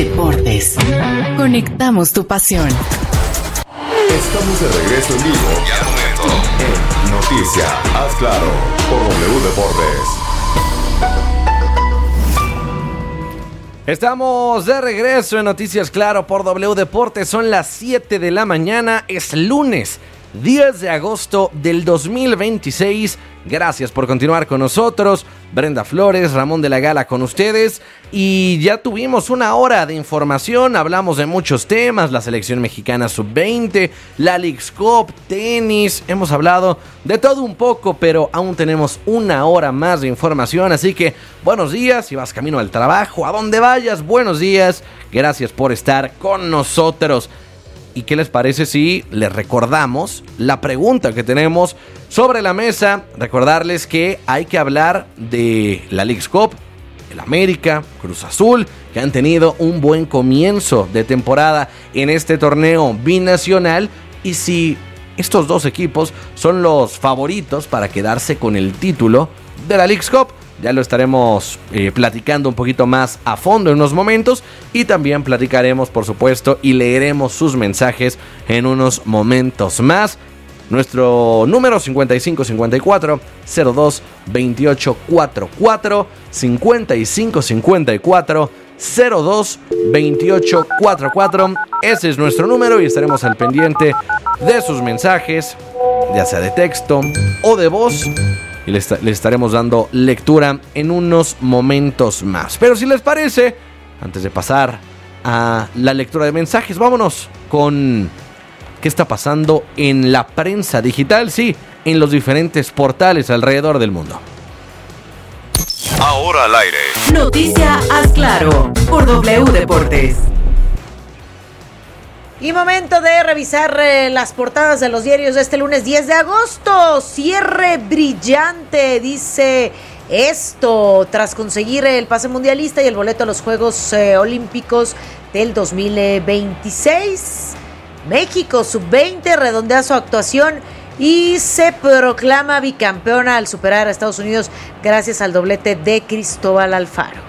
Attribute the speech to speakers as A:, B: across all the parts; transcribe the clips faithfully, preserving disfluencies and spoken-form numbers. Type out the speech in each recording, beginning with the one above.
A: Deportes. Conectamos tu pasión.
B: Estamos de regreso en vivo y al momento en Noticias Haz Claro por W Deportes.
C: Estamos de regreso en Noticias Claro por W Deportes. Son las siete de la mañana, es lunes diez de agosto del dos mil veintiséis. Gracias por continuar con nosotros. Brenda Flores, Ramón de la Gala con ustedes. Y ya tuvimos una hora de información. Hablamos de muchos temas. La selección mexicana sub veinte, la Leagues Cup, tenis. Hemos hablado de todo un poco, pero aún tenemos una hora más de información. Así que buenos días, si vas camino al trabajo, a donde vayas, buenos días. Gracias por estar con nosotros. ¿Y qué les parece si les recordamos la pregunta que tenemos sobre la mesa? Recordarles que hay que hablar de la Leagues Cup, el América, Cruz Azul, que han tenido un buen comienzo de temporada en este torneo binacional. Y si estos dos equipos son los favoritos para quedarse con el título de la Leagues Cup. Ya lo estaremos eh, platicando un poquito más a fondo en unos momentos. Y también platicaremos, por supuesto, y leeremos sus mensajes en unos momentos más. Nuestro número cincuenta y cinco cincuenta y cuatro cero dos veintiocho cuarenta y cuatro. cincuenta y cinco cincuenta y cuatro cero dos veintiocho cuarenta y cuatro. Ese es nuestro número y estaremos al pendiente de sus mensajes, ya sea de texto o de voz. Y les, les estaremos dando lectura en unos momentos más. Pero si les parece, antes de pasar a la lectura de mensajes, vámonos con qué está pasando en la prensa digital, sí, en los diferentes portales alrededor del mundo.
B: Ahora al aire.
A: Noticia Haz Claro por W Deportes.
D: Y momento de revisar eh, las portadas de los diarios de este lunes diez de agosto. Cierre brillante, dice esto, tras conseguir el pase mundialista y el boleto a los Juegos eh, Olímpicos del dos mil veintiséis. México sub veinte redondea su actuación y se proclama bicampeona al superar a Estados Unidos gracias al doblete de Cristóbal Alfaro.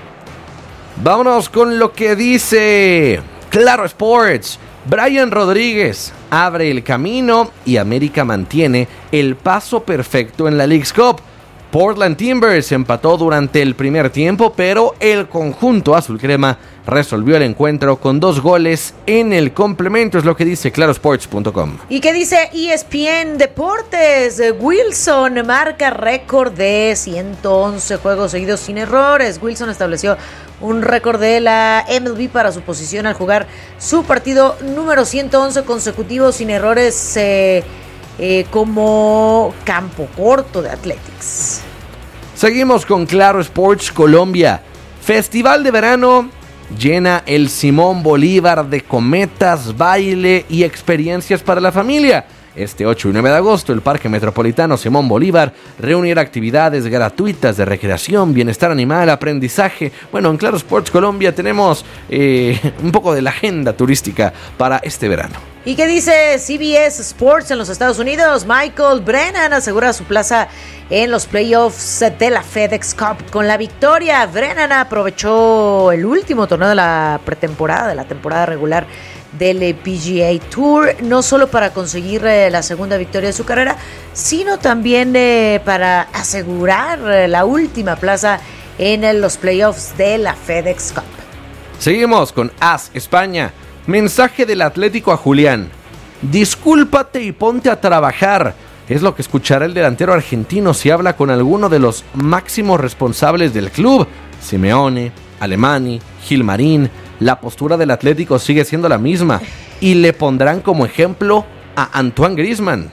C: Vámonos con lo que dice Claro Sports. Brian Rodríguez abre el camino y América mantiene el paso perfecto en la Leagues Cup. Portland Timbers empató durante el primer tiempo, pero el conjunto azul crema resolvió el encuentro con dos goles en el complemento, es lo que dice claro sports punto com.
D: ¿Y qué dice E S P N Deportes? Wilson marca récord de ciento once juegos seguidos sin errores. Wilson estableció un récord de la M L B para su posición al jugar su partido número ciento once consecutivo sin errores eh, eh, como campo corto de Athletics.
C: Seguimos con Claro Sports Colombia. Festival de verano llena el Simón Bolívar de cometas, baile y experiencias para la familia. Este ocho y nueve de agosto, el Parque Metropolitano Simón Bolívar reunirá actividades gratuitas de recreación, bienestar animal, aprendizaje. Bueno, en Claro Sports Colombia tenemos eh, un poco de la agenda turística para este verano.
D: ¿Y qué dice C B S Sports en los Estados Unidos? Michael Brennan asegura su plaza en los playoffs de la FedEx Cup con la victoria. Brennan aprovechó el último torneo de la pretemporada, de la temporada regular del P G A Tour, no solo para conseguir eh, la segunda victoria de su carrera, sino también eh, para asegurar eh, la última plaza en eh, los playoffs de la FedEx Cup.
C: Seguimos con AS España. Mensaje del Atlético a Julián. Discúlpate y ponte a trabajar. Es lo que escuchará el delantero argentino si habla con alguno de los máximos responsables del club. Simeone, Alemany, Gilmarín. La postura del Atlético sigue siendo la misma y le pondrán como ejemplo a Antoine Griezmann.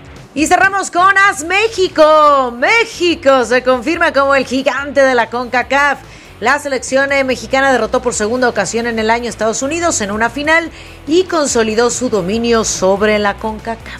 D: Y cerramos con AS México. México se confirma como el gigante de la CONCACAF. La selección mexicana derrotó por segunda ocasión en el año a Estados Unidos en una final y consolidó su dominio sobre la CONCACAF.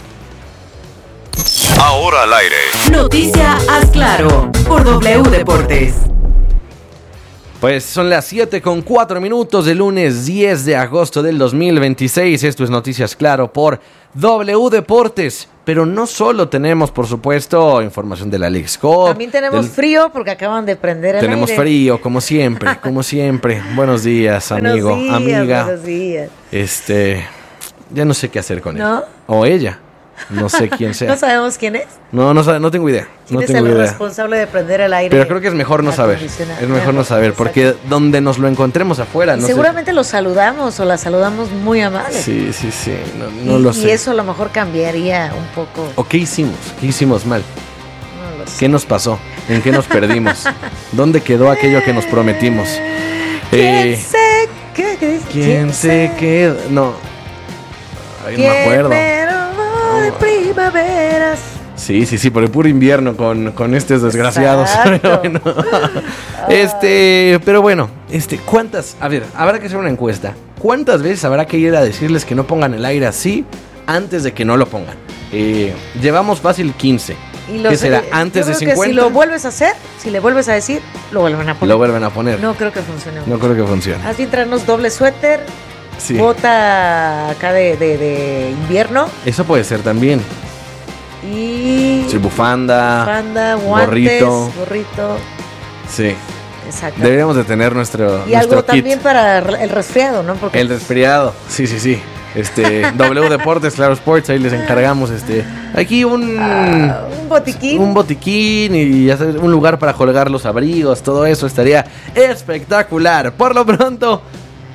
B: Ahora al aire.
A: Noticia Haz Claro por W Deportes.
C: Pues son las siete con cuatro minutos del lunes diez de agosto del dos mil veintiséis. Esto es Noticias Claro por W Deportes. Pero no solo tenemos, por supuesto, información de la Leagues Cup.
D: También tenemos del... frío porque acaban de prender el
C: Tenemos
D: aire.
C: frío, como siempre, como siempre. Buenos días, amigo,
D: buenos días,
C: amiga.
D: Buenos días.
C: Este, ya no sé qué hacer con
D: ¿No?
C: él. O ella. No sé quién sea.
D: ¿No sabemos quién es?
C: No, no, no tengo idea.
D: ¿Quién
C: no
D: es
C: tengo
D: el
C: idea.
D: responsable de prender el aire?
C: Pero creo que es mejor no saber. Es mejor no saber, porque
D: Exacto.
C: donde nos lo encontremos afuera, no
D: seguramente
C: sé.
D: lo saludamos o la saludamos muy amable.
C: Sí, sí, sí. No, no
D: y,
C: lo
D: y
C: sé.
D: Y eso a lo mejor cambiaría un poco.
C: ¿O qué hicimos? ¿Qué hicimos mal?
D: No lo sé.
C: ¿Qué nos pasó? ¿En qué nos perdimos? ¿Dónde quedó aquello que nos prometimos?
D: ¿Quién
C: Eh,
D: se qué, qué dice?
C: ¿Quién se quedó? No. Ay, no me acuerdo.
D: Me robó de primaveras.
C: Sí, sí, sí, por el puro invierno con, con estos desgraciados.
D: Exacto.
C: Pero bueno. Este, pero bueno, este, ¿cuántas? A ver, habrá que hacer una encuesta. ¿Cuántas veces habrá que ir a decirles que no pongan el aire así antes de que no lo pongan? Eh, llevamos fácil quince.
D: Y los,
C: ¿Qué será?
D: eh,
C: ¿Antes
D: yo
C: de
D: creo que
C: cincuenta?
D: si lo vuelves a hacer, si le vuelves a decir, lo vuelven a poner.
C: Lo vuelven a poner.
D: No creo que funcione.
C: No creo que funcione.
D: Así traernos doble suéter,
C: Sí.
D: bota acá de, de, de invierno
C: Eso puede ser también.
D: y
C: Sí, bufanda,
D: bufanda, guantes,
C: gorrito.
D: gorrito.
C: Sí.
D: Exacto.
C: Deberíamos de tener nuestro,
D: y
C: nuestro
D: algo
C: kit.
D: también para el resfriado, ¿no? Porque
C: El resfriado. Sí, sí, sí. Este, W Deportes, Claro Sports, ahí les encargamos este. Aquí un
D: ah, un botiquín.
C: un botiquín y ya sabes, un lugar para colgar los abrigos, todo eso estaría espectacular. Por lo pronto,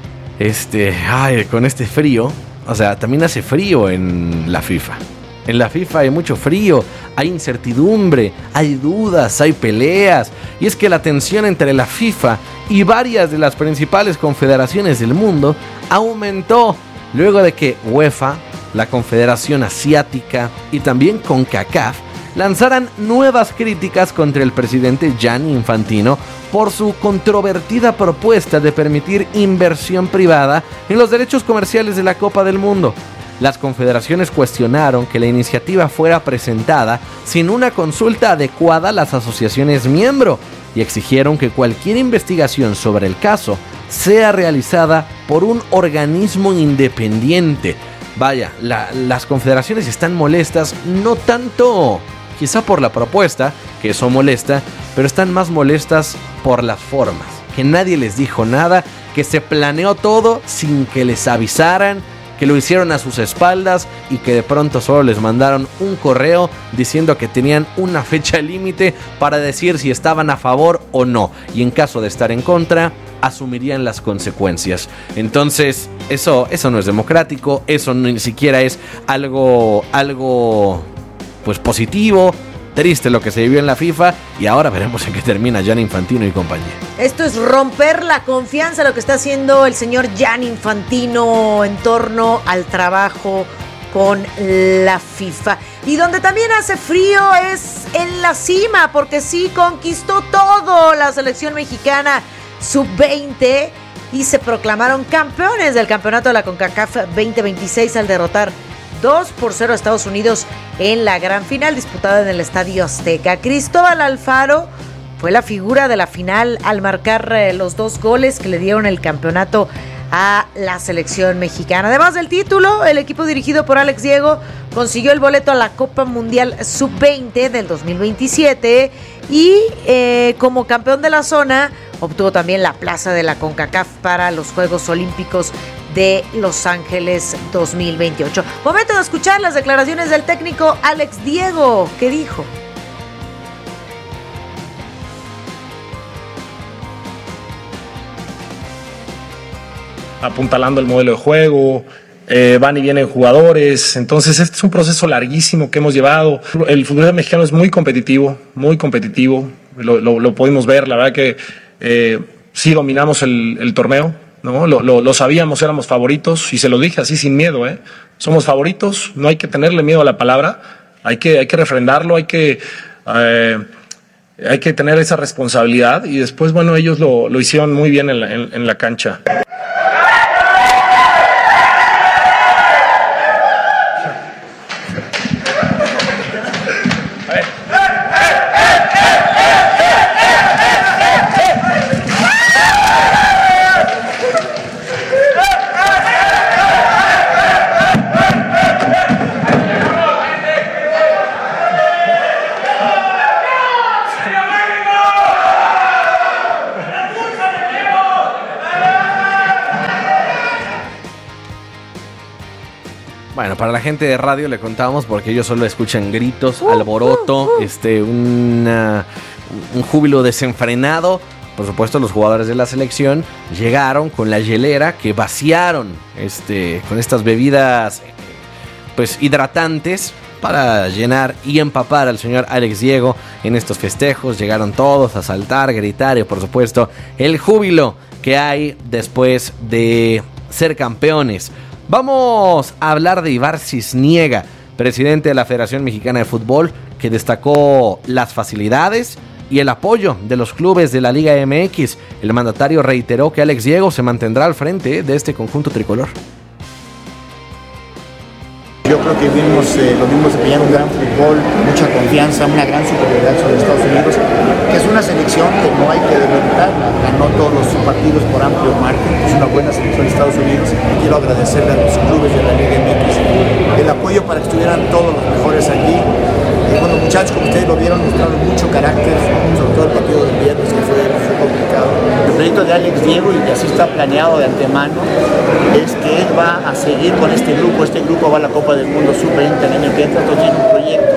C: este, ay, con este frío, o sea, también hace frío en la FIFA. En la FIFA hay mucho frío, hay incertidumbre, hay dudas, hay peleas. Y es que la tensión entre la FIFA y varias de las principales confederaciones del mundo aumentó luego de que UEFA, la Confederación Asiática y también CONCACAF lanzaran nuevas críticas contra el presidente Gianni Infantino por su controvertida propuesta de permitir inversión privada en los derechos comerciales de la Copa del Mundo. Las confederaciones cuestionaron que la iniciativa fuera presentada sin una consulta adecuada a las asociaciones miembro y exigieron que cualquier investigación sobre el caso sea realizada por un organismo independiente. Vaya, la, las confederaciones están molestas, no tanto quizá por la propuesta, que eso molesta, pero están más molestas por las formas, que nadie les dijo nada, que se planeó todo sin que les avisaran, que lo hicieron a sus espaldas y que de pronto solo les mandaron un correo diciendo que tenían una fecha límite para decir si estaban a favor o no, y en caso de estar en contra, asumirían las consecuencias. Entonces, eso, eso no es democrático, eso ni siquiera es algo, algo pues positivo. Triste lo que se vivió en la FIFA y ahora veremos en qué termina Gianni Infantino y compañía.
D: Esto es romper la confianza, lo que está haciendo el señor Gianni Infantino en torno al trabajo con la FIFA. Y donde también hace frío es en la cima, porque sí conquistó todo la selección mexicana sub veinte y se proclamaron campeones del campeonato de la CONCACAF veinte veintiséis al derrotar dos por cero a Estados Unidos en la gran final disputada en el Estadio Azteca. Cristóbal Alfaro fue la figura de la final al marcar eh, los dos goles que le dieron el campeonato a la selección mexicana. Además del título, el equipo dirigido por Alex Diego consiguió el boleto a la Copa Mundial sub veinte del dos mil veintisiete y eh, como campeón de la zona obtuvo también la plaza de la CONCACAF para los Juegos Olímpicos de Los Ángeles dos mil veintiocho. Momento de escuchar las declaraciones del técnico Alex Diego. ¿Qué dijo?
E: Apuntalando el modelo de juego, eh, van y vienen jugadores, entonces este es un proceso larguísimo que hemos llevado. El fútbol mexicano es muy competitivo, muy competitivo, lo, lo, lo pudimos ver, la verdad que eh, sí dominamos el, el torneo, ¿no? Lo, lo, lo sabíamos, éramos favoritos y se lo dije así sin miedo, ¿eh? Somos favoritos, no hay que tenerle miedo a la palabra, hay que, hay que refrendarlo, hay que, eh, hay que tener esa responsabilidad y después, bueno, ellos lo, lo hicieron muy bien en la, en, en la cancha.
C: Bueno, para la gente de radio le contamos porque ellos solo escuchan gritos, alboroto, este, una, un júbilo desenfrenado. Por supuesto, los jugadores de la selección llegaron con la hielera que vaciaron este, con estas bebidas pues hidratantes para llenar y empapar al señor Alex Diego en estos festejos. Llegaron todos a saltar, gritar y por supuesto el júbilo que hay después de ser campeones. Vamos a hablar de Ibar Cisniega, presidente de la Federación Mexicana de Fútbol, que destacó las facilidades y el apoyo de los clubes de la Liga M X. El mandatario reiteró que Alex Diego se mantendrá al frente de este conjunto tricolor.
F: Yo creo que vimos, eh, lo vimos desempeñar un gran fútbol, mucha confianza, una gran superioridad sobre Estados Unidos, que es una selección que no hay que demeritarla. Ganó todos los partidos por amplio margen, es una buena selección de Estados Unidos. Quiero agradecerle a los clubes de la Liga M X el apoyo para que estuvieran todos los mejores allí. Y bueno, muchachos, como ustedes lo vieron, mostraron mucho carácter, sobre todo el partido del viernes, que fue, fue complicado. El proyecto de Alex Diego, y que así está planeado de antemano, es que él va a seguir con este grupo. Este grupo va a la Copa del Mundo sub veinte el año que entra, entonces tiene un proyecto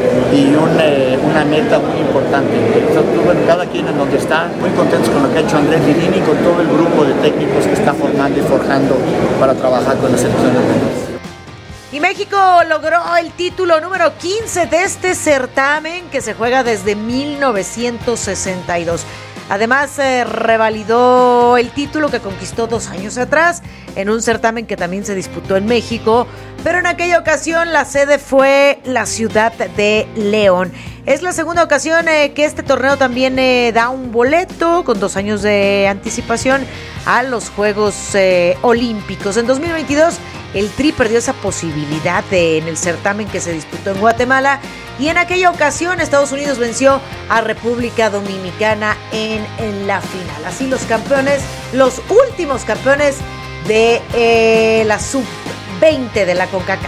F: y un, eh, una meta muy importante. Entonces, bueno, cada quien en donde está, muy contentos con lo que ha hecho Andrés Lilini y con todo el grupo de técnicos que está formando y forjando para trabajar con la selección de México.
D: Y México logró el título número quince de este certamen que se juega desde mil novecientos sesenta y dos. Además, eh, revalidó el título que conquistó dos años atrás en un certamen que también se disputó en México, pero en aquella ocasión la sede fue la ciudad de León. Es la segunda ocasión eh, que este torneo también eh, da un boleto con dos años de anticipación a los Juegos eh, Olímpicos. En dos mil veintidós el Tri perdió esa posibilidad de, en el certamen que se disputó en Guatemala, y en aquella ocasión Estados Unidos venció a República Dominicana en, en la final. Así los campeones, los últimos campeones de eh, la sub veinte de la CONCACAF.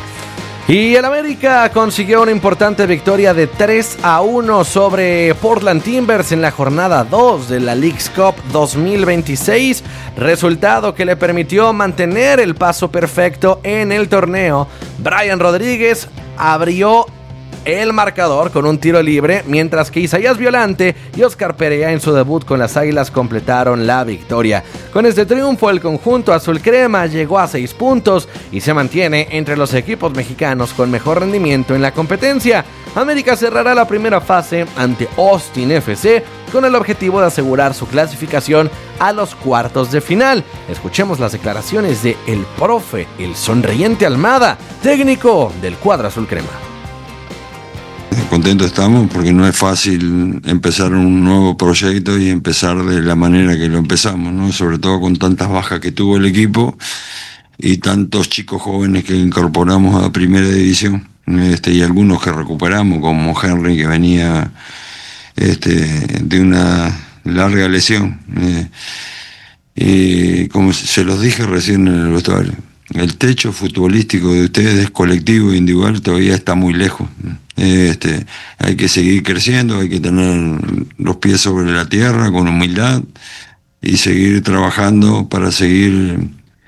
C: Y el América consiguió una importante victoria de tres a uno sobre Portland Timbers en la jornada dos de la Leagues Cup dos mil veintiséis, resultado que le permitió mantener el paso perfecto en el torneo. Brian Rodríguez abrió el marcador con un tiro libre, mientras que Isaías Violante y Oscar Perea en su debut con las Águilas completaron la victoria. Con este triunfo, el conjunto azul crema llegó a seis puntos y se mantiene entre los equipos mexicanos con mejor rendimiento en la competencia. América cerrará la primera fase ante Austin F C con el objetivo de asegurar su clasificación a los cuartos de final. Escuchemos las declaraciones de el profe, el sonriente Almada, técnico del cuadro azul crema.
G: Contentos estamos porque no es fácil empezar un nuevo proyecto y empezar de la manera que lo empezamos, ¿no? Sobre todo con tantas bajas que tuvo el equipo y tantos chicos jóvenes que incorporamos a primera división, este, y algunos que recuperamos, como Henry, que venía este, de una larga lesión. Eh, y como se los dije recién en el vestuario, el techo futbolístico de ustedes es colectivo e individual, todavía está muy lejos. Este, hay que seguir creciendo, hay que tener los pies sobre la tierra con humildad y seguir trabajando para seguir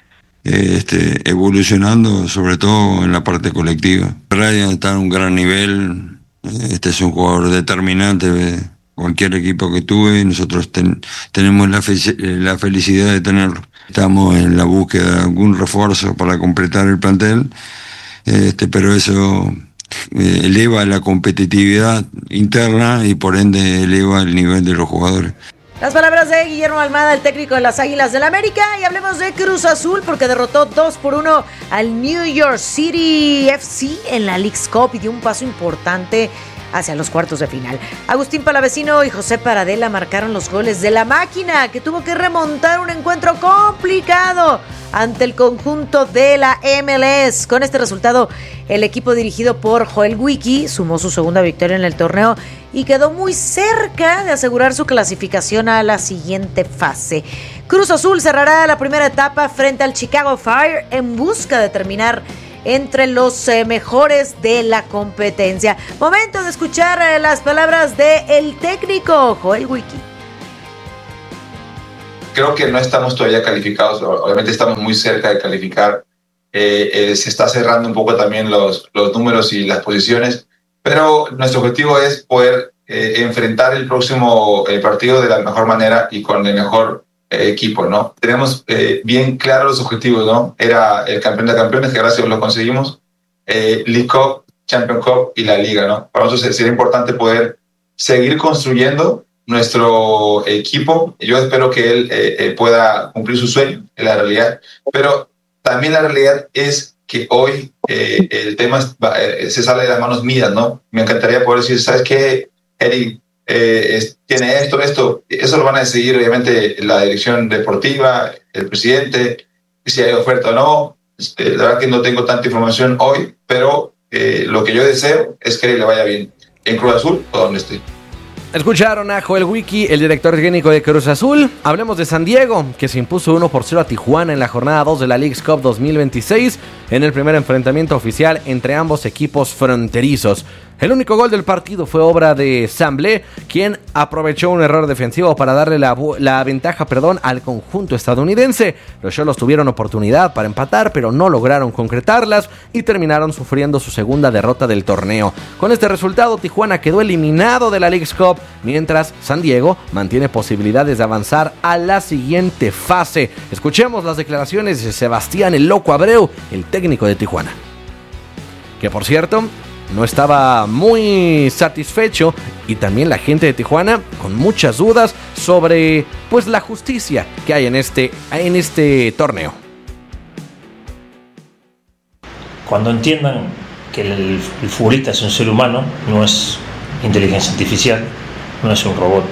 G: este, evolucionando, sobre todo en la parte colectiva. Brian está en un gran nivel, este es un jugador determinante de cualquier equipo que tuve y nosotros ten, tenemos la, fe, la felicidad de tenerlo. Estamos en la búsqueda de algún refuerzo para completar el plantel, este, pero eso eh, eleva la competitividad interna y por ende eleva el nivel de los jugadores.
D: Las palabras de Guillermo Almada, el técnico de las Águilas del América, y hablemos de Cruz Azul porque derrotó dos por uno al New York City F C en la Leagues Cup y dio un paso importante hacia los cuartos de final. Agustín Palavecino y José Paradela marcaron los goles de la máquina, que tuvo que remontar un encuentro complicado ante el conjunto de la M L S. Con este resultado, el equipo dirigido por Joel Wiki sumó su segunda victoria en el torneo y quedó muy cerca de asegurar su clasificación a la siguiente fase. Cruz Azul cerrará la primera etapa frente al Chicago Fire en busca de terminar entre los eh, mejores de la competencia. Momento de escuchar eh, las palabras del técnico Joel Wiki.
H: Creo que no estamos todavía calificados, obviamente estamos muy cerca de calificar eh, eh, se está cerrando un poco también los, los números y las posiciones, pero nuestro objetivo es poder eh, enfrentar el próximo eh, partido de la mejor manera y con el mejor eh, equipo, ¿no? Tenemos eh, bien claros los objetivos, ¿no? Era el campeón de campeones, que gracias a Dios lo conseguimos, eh, League Cup, Champions Cup y la Liga, ¿no? Para nosotros sería importante poder seguir construyendo nuestro equipo. Yo espero que él eh, eh, pueda cumplir su sueño, en la realidad, pero también la realidad es que hoy eh, el tema es, eh, se sale de las manos mías, ¿no? Me encantaría poder decir, ¿sabes qué, Eric? Eh, es, tiene esto, esto. Eso lo van a decidir, obviamente, la dirección deportiva, el presidente, si hay oferta o no. Este, la verdad que no tengo tanta información hoy, pero eh, lo que yo deseo es que le vaya bien en Cruz Azul o donde esté.
C: Escucharon a Joel Wiki, el director técnico de Cruz Azul. Hablemos de San Diego, que se impuso uno por cero a Tijuana en la jornada dos de la Leagues Cup dos mil veintiséis en el primer enfrentamiento oficial entre ambos equipos fronterizos. El único gol del partido fue obra de Samblé, quien aprovechó un error defensivo para darle la, la ventaja perdón, al conjunto estadounidense. Los Xolos tuvieron oportunidad para empatar, pero no lograron concretarlas y terminaron sufriendo su segunda derrota del torneo. Con este resultado, Tijuana quedó eliminado de la Leagues Cup, mientras San Diego mantiene posibilidades de avanzar a la siguiente fase. Escuchemos las declaraciones de Sebastián El Loco Abreu, el técnico de Tijuana, que por cierto no estaba muy satisfecho, y también la gente de Tijuana con muchas dudas sobre pues la justicia que hay en este, en este torneo.
I: Cuando entiendan que el, el futbolista es un ser humano, no es inteligencia artificial, no es un robot,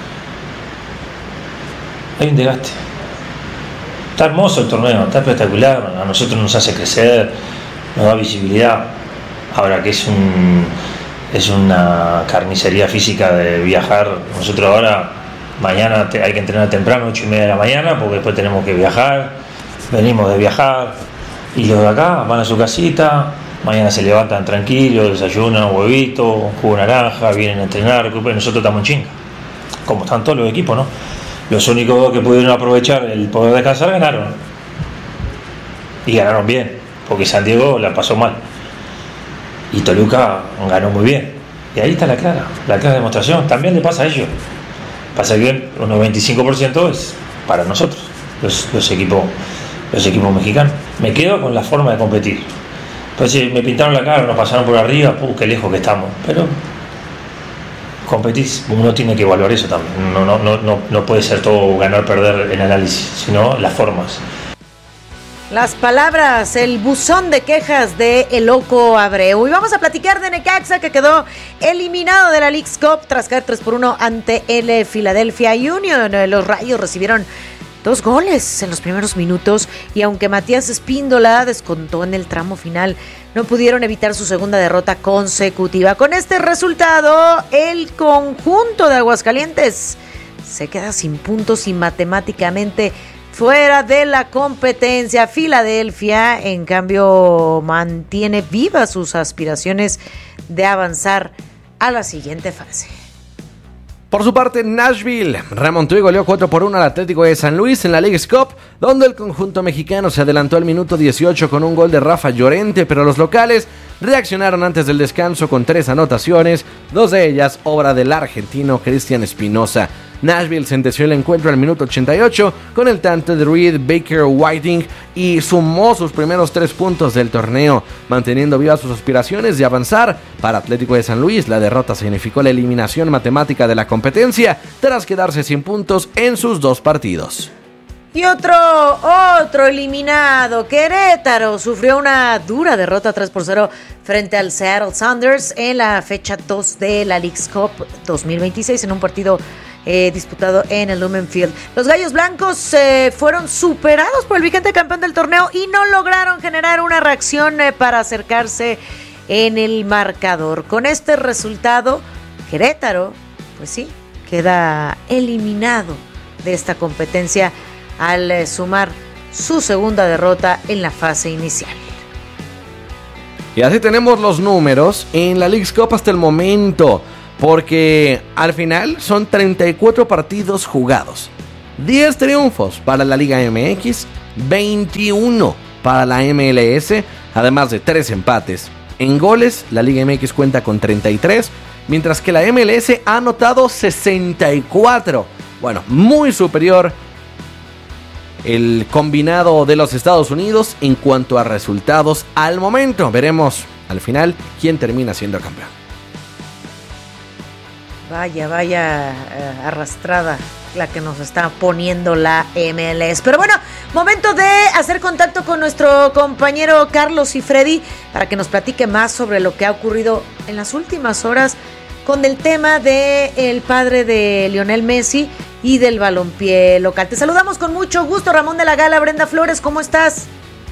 I: hay un desgaste. Está hermoso el torneo, está espectacular, a nosotros nos hace crecer, nos da visibilidad. Ahora que es un es una carnicería física de viajar, nosotros ahora mañana te, hay que entrenar temprano, ocho y media de la mañana, porque después tenemos que viajar, venimos de viajar, y los de acá van a su casita, mañana se levantan tranquilos, desayunan un huevito, un jugo de naranja, vienen a entrenar, nosotros estamos en chinga, como están todos los equipos, ¿no? Los únicos que pudieron aprovechar el poder descansar ganaron, y ganaron bien, porque San Diego la pasó mal. Y Toluca ganó muy bien. Y ahí está la clara, la clara demostración. También le pasa a ellos. Pasa que un noventa y cinco por ciento es para nosotros, los, los, equipos, los equipos mexicanos. Me quedo con la forma de competir. Entonces me pintaron la cara, nos pasaron por arriba, ¡puh, qué lejos que estamos! Pero competís, uno tiene que evaluar eso también. No, no, no, no, no puede ser todo ganar, perder en análisis, sino las formas.
D: Las palabras, el buzón de quejas de El Loco Abreu. Y vamos a platicar de Necaxa, que quedó eliminado de la Leagues Cup tras caer tres por uno ante el Philadelphia Union. Los Rayos recibieron dos goles en los primeros minutos, y aunque Matías Espíndola descontó en el tramo final, no pudieron evitar su segunda derrota consecutiva. Con este resultado, el conjunto de Aguascalientes se queda sin puntos y matemáticamente fuera de la competencia. Filadelfia, en cambio, mantiene vivas sus aspiraciones de avanzar a la siguiente fase.
C: Por su parte, Nashville remontó y goleó cuatro por uno al Atlético de San Luis en la Leagues Cup, donde el conjunto mexicano se adelantó al minuto dieciocho con un gol de Rafa Llorente, pero los locales reaccionaron antes del descanso con tres anotaciones, dos de ellas obra del argentino Cristian Espinosa. Nashville sentenció el encuentro al minuto ochenta y ocho con el tanto de Reed Baker Whiting y sumó sus primeros tres puntos del torneo, manteniendo vivas sus aspiraciones de avanzar. Para Atlético de San Luis, la derrota significó la eliminación matemática de la competencia tras quedarse sin puntos en sus dos partidos.
D: Y otro, otro eliminado, Querétaro, sufrió una dura derrota tres por cero frente al Seattle Sounders en la fecha dos de la Leagues Cup dos mil veintiséis en un partido eh, disputado en el Lumen Field. Los Gallos Blancos eh, fueron superados por el vigente campeón del torneo y no lograron generar una reacción eh, para acercarse en el marcador. Con este resultado, Querétaro, pues sí, queda eliminado de esta competencia al eh, sumar su segunda derrota en la fase inicial.
C: Y así tenemos los números en la Leagues Cup hasta el momento, porque al final son treinta y cuatro partidos jugados, diez triunfos para la Liga M X, veintiuno para la M L S, además de tres empates. En goles, la Liga M X cuenta con treinta y tres, mientras que la M L S ha anotado sesenta y cuatro. Bueno, muy superior el combinado de los Estados Unidos en cuanto a resultados al momento. Veremos al final quién termina siendo campeón.
D: Vaya, vaya eh, arrastrada la que nos está poniendo la M L S. Pero bueno, momento de hacer contacto con nuestro compañero Carlos y Freddy para que nos platique más sobre lo que ha ocurrido en las últimas horas con el tema del padre de Lionel Messi y del balompié local. Te saludamos con mucho gusto, Ramón de la Gala. Brenda Flores, ¿cómo estás?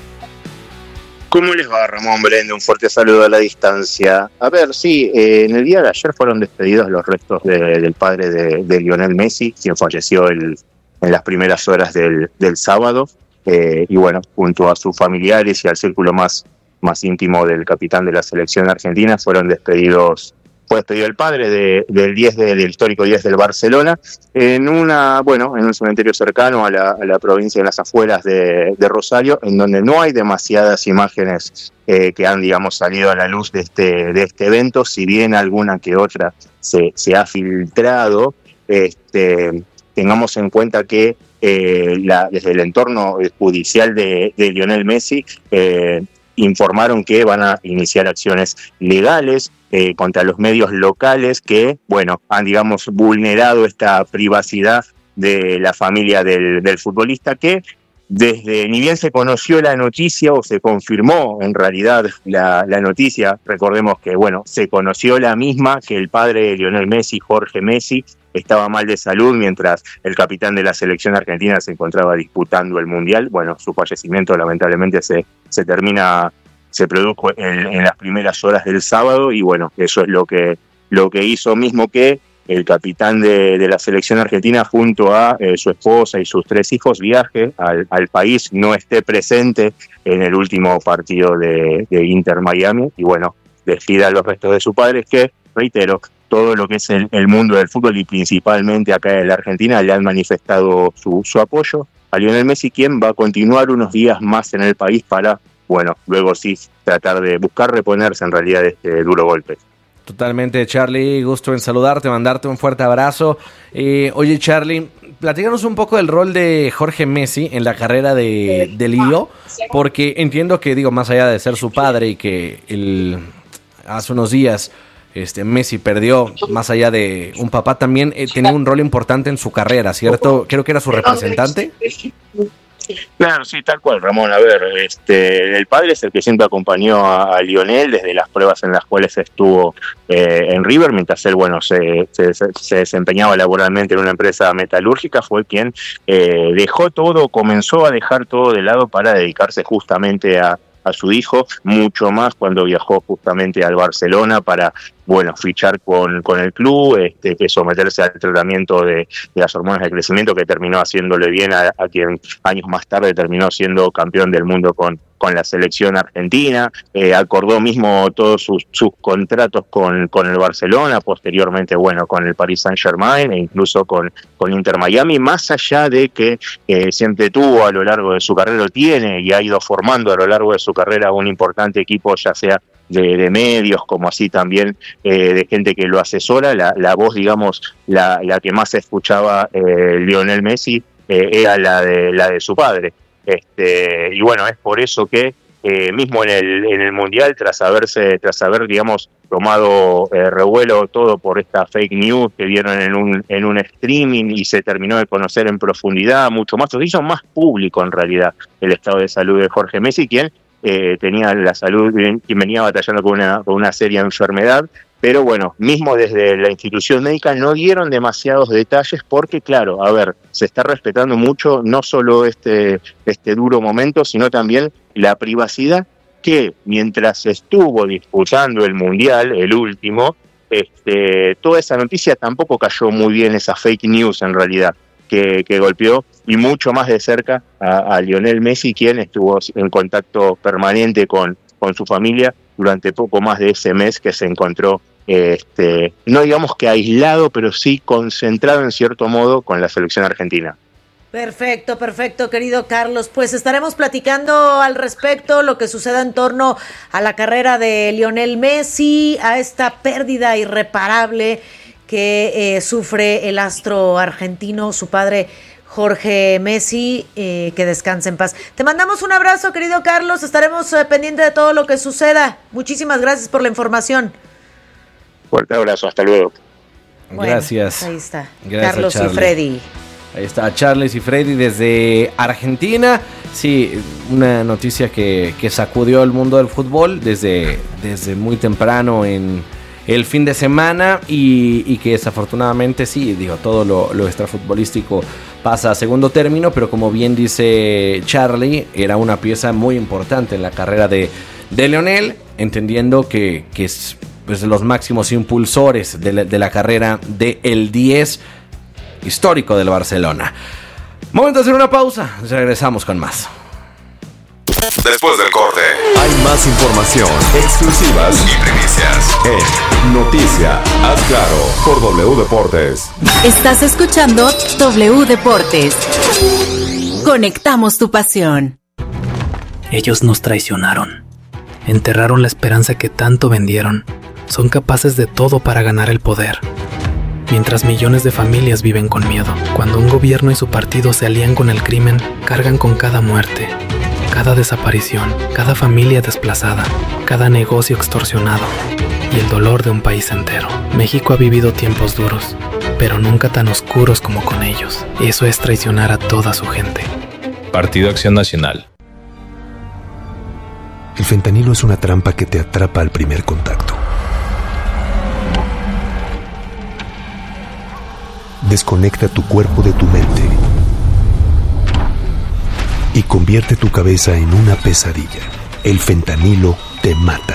J: ¿Cómo les va, Ramón, Brenda? Un fuerte saludo a la distancia. A ver, sí, eh, en el día de ayer fueron despedidos los restos de, del padre de, de Lionel Messi, quien falleció el, en las primeras horas del, del sábado. Eh, y bueno, junto a sus familiares y al círculo más, más íntimo del capitán de la selección argentina, fueron despedidos. Fue despedido el padre de, del diez de, del histórico diez del Barcelona en una, bueno, en un cementerio cercano a la, a la provincia, en las afueras de, de Rosario, en donde no hay demasiadas imágenes eh, que han, digamos, salido a la luz de este, de este evento, si bien alguna que otra se, se ha filtrado. Este, tengamos en cuenta que eh, la, desde el entorno judicial de, de Lionel Messi eh, informaron que van a iniciar acciones legales Eh, contra los medios locales que, bueno, han, digamos, vulnerado esta privacidad de la familia del, del futbolista, que desde, ni bien se conoció la noticia o se confirmó en realidad la, la noticia, recordemos que, bueno, se conoció la misma, que el padre de Lionel Messi, Jorge Messi, estaba mal de salud mientras el capitán de la selección argentina se encontraba disputando el Mundial. Bueno, su fallecimiento lamentablemente se, se termina... se produjo en, en las primeras horas del sábado y bueno, eso es lo que, lo que hizo mismo que el capitán de, de la selección argentina junto a eh, su esposa y sus tres hijos viaje al, al país, no esté presente en el último partido de, de Inter Miami y bueno, despida a los restos de su padre, que, reitero, todo lo que es el, el mundo del fútbol y principalmente acá en la Argentina le han manifestado su, su apoyo a Lionel Messi, quien va a continuar unos días más en el país para, bueno, luego sí tratar de buscar reponerse en realidad de este duro golpe.
C: Totalmente, Charlie, gusto en saludarte, mandarte un fuerte abrazo. Eh, oye, Charlie, platícanos un poco del rol de Jorge Messi en la carrera de, de Lío, porque entiendo que, digo, más allá de ser su padre y que el, hace unos días este, Messi perdió, más allá de un papá, también eh, tenía un rol importante en su carrera, ¿cierto? Creo que era su representante.
J: Claro, sí, tal cual, Ramón. A ver, este, el padre es el que siempre acompañó a, a Lionel desde las pruebas en las cuales estuvo eh, en River, mientras él, bueno, se, se, se desempeñaba laboralmente en una empresa metalúrgica, fue quien eh, dejó todo, comenzó a dejar todo de lado para dedicarse justamente a, a su hijo, mucho más cuando viajó justamente al Barcelona para, bueno, fichar con, con el club, este, que someterse al tratamiento de, de las hormonas de crecimiento que terminó haciéndole bien a, a quien años más tarde terminó siendo campeón del mundo con, con la selección argentina, eh, acordó mismo todos sus, sus contratos con, con el Barcelona, posteriormente, bueno, con el Paris Saint-Germain e incluso con, con Inter Miami, más allá de que eh, siempre tuvo a lo largo de su carrera, tiene y ha ido formando a lo largo de su carrera un importante equipo, ya sea De, de medios, como así también eh, de gente que lo asesora. La, la voz, digamos, la, la que más escuchaba eh, Lionel Messi eh, era la de la de su padre. Este, y bueno, es por eso que eh, mismo en el en el Mundial, tras haberse, tras haber, digamos, tomado eh, revuelo todo por esta fake news que vieron en un en un streaming y se terminó de conocer en profundidad mucho más, se hizo más público en realidad el estado de salud de Jorge Messi, quien Eh, tenía la salud y venía batallando con una, con una seria enfermedad, pero bueno, mismo desde la institución médica no dieron demasiados detalles porque, claro, a ver, se está respetando mucho no solo este, este duro momento, sino también la privacidad que mientras estuvo disputando el Mundial, el último, este, toda esa noticia tampoco cayó muy bien, esa fake news en realidad. Que, que golpeó y mucho más de cerca a, a Lionel Messi, quien estuvo en contacto permanente con, con su familia durante poco más de ese mes que se encontró, este, no digamos que aislado, pero sí concentrado en cierto modo con la selección argentina.
D: Perfecto, perfecto, querido Carlos. Pues estaremos platicando al respecto lo que suceda en torno a la carrera de Lionel Messi, a esta pérdida irreparable que eh, sufre el astro argentino, su padre Jorge Messi, eh, que descanse en paz. Te mandamos un abrazo, querido Carlos, estaremos eh, pendientes de todo lo que suceda. Muchísimas gracias por la información.
J: Fuerte abrazo, hasta luego.
D: Bueno,
C: Gracias.
D: Ahí está,
C: Gracias,
D: Carlos
C: Charlie.
D: y Freddy.
C: Ahí está Charles y Freddy desde Argentina. Sí, una noticia que, que sacudió el mundo del fútbol desde, desde muy temprano en el fin de semana y, y que desafortunadamente sí, digo, todo lo, lo extrafutbolístico pasa a segundo término, pero como bien dice Charlie, era una pieza muy importante en la carrera de, de Lionel, entendiendo que, que es pues, los máximos impulsores de la, de la carrera de el diez histórico del Barcelona. Momento de hacer una pausa, regresamos con más.
B: Después del corte, hay más información, exclusivas y primicias en Noticia Haz Claro por W Deportes.
A: Estás escuchando W Deportes. Conectamos tu pasión.
K: Ellos nos traicionaron. Enterraron la esperanza que tanto vendieron. Son capaces de todo para ganar el poder. Mientras millones de familias viven con miedo. Cuando un gobierno y su partido se alían con el crimen, cargan con cada muerte, cada desaparición, cada familia desplazada, cada negocio extorsionado y el dolor de un país entero. México ha vivido tiempos duros, pero nunca tan oscuros como con ellos. Eso es traicionar a toda su gente.
L: Partido Acción Nacional.
M: El fentanilo es una trampa que te atrapa al primer contacto. Desconecta tu cuerpo de tu mente y convierte tu cabeza en una pesadilla. El fentanilo te mata.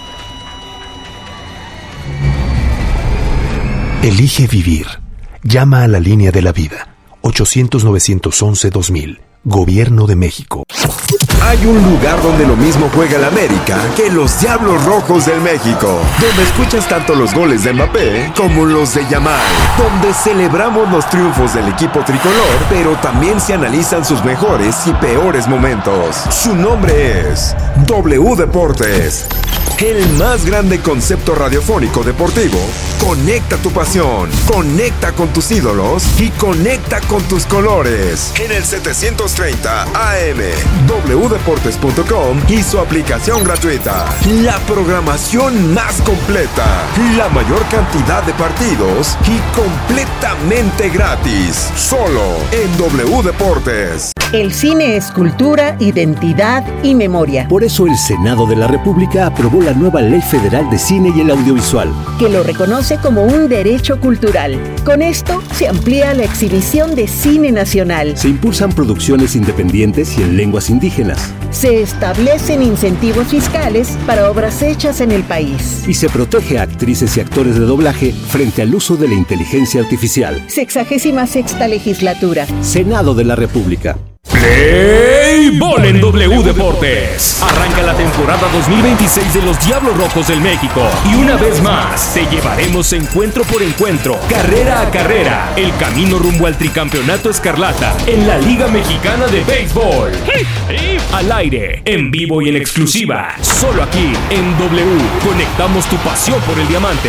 M: Elige vivir. Llama a la línea de la vida. ochocientos, novecientos once, dos mil. Gobierno de México.
N: Hay un lugar donde lo mismo juega el América que los Diablos Rojos del México, donde escuchas tanto los goles de Mbappé como los de Yamal, donde celebramos los triunfos del equipo tricolor, pero también se analizan sus mejores y peores momentos. Su nombre es W Deportes. El más grande concepto radiofónico deportivo. Conecta tu pasión, conecta con tus ídolos y conecta con tus colores. En el setecientos treinta A M, w deportes punto com y su aplicación gratuita. La programación más completa, la mayor cantidad de partidos y completamente gratis. Solo en W Deportes.
O: El cine es cultura, identidad y memoria.
P: Por eso el Senado de la República aprobó la nueva Ley Federal de Cine y el Audiovisual,
O: que lo reconoce como un derecho cultural. Con esto se amplía la exhibición de cine nacional.
P: Se impulsan producciones independientes y en lenguas indígenas.
O: Se establecen incentivos fiscales para obras hechas en el país.
P: Y se protege a actrices y actores de doblaje frente al uso de la inteligencia artificial.
O: Sexagésima sexta legislatura.
P: Senado de la República.
Q: Play Ball en W Deportes. Arranca la temporada dos mil veintiséis de los Diablos Rojos del México. Y una vez más, te llevaremos encuentro por encuentro, carrera a carrera, el camino rumbo al tricampeonato escarlata en la Liga Mexicana de Béisbol. Al aire, en vivo y en exclusiva, solo aquí en W. Conectamos tu pasión por el diamante.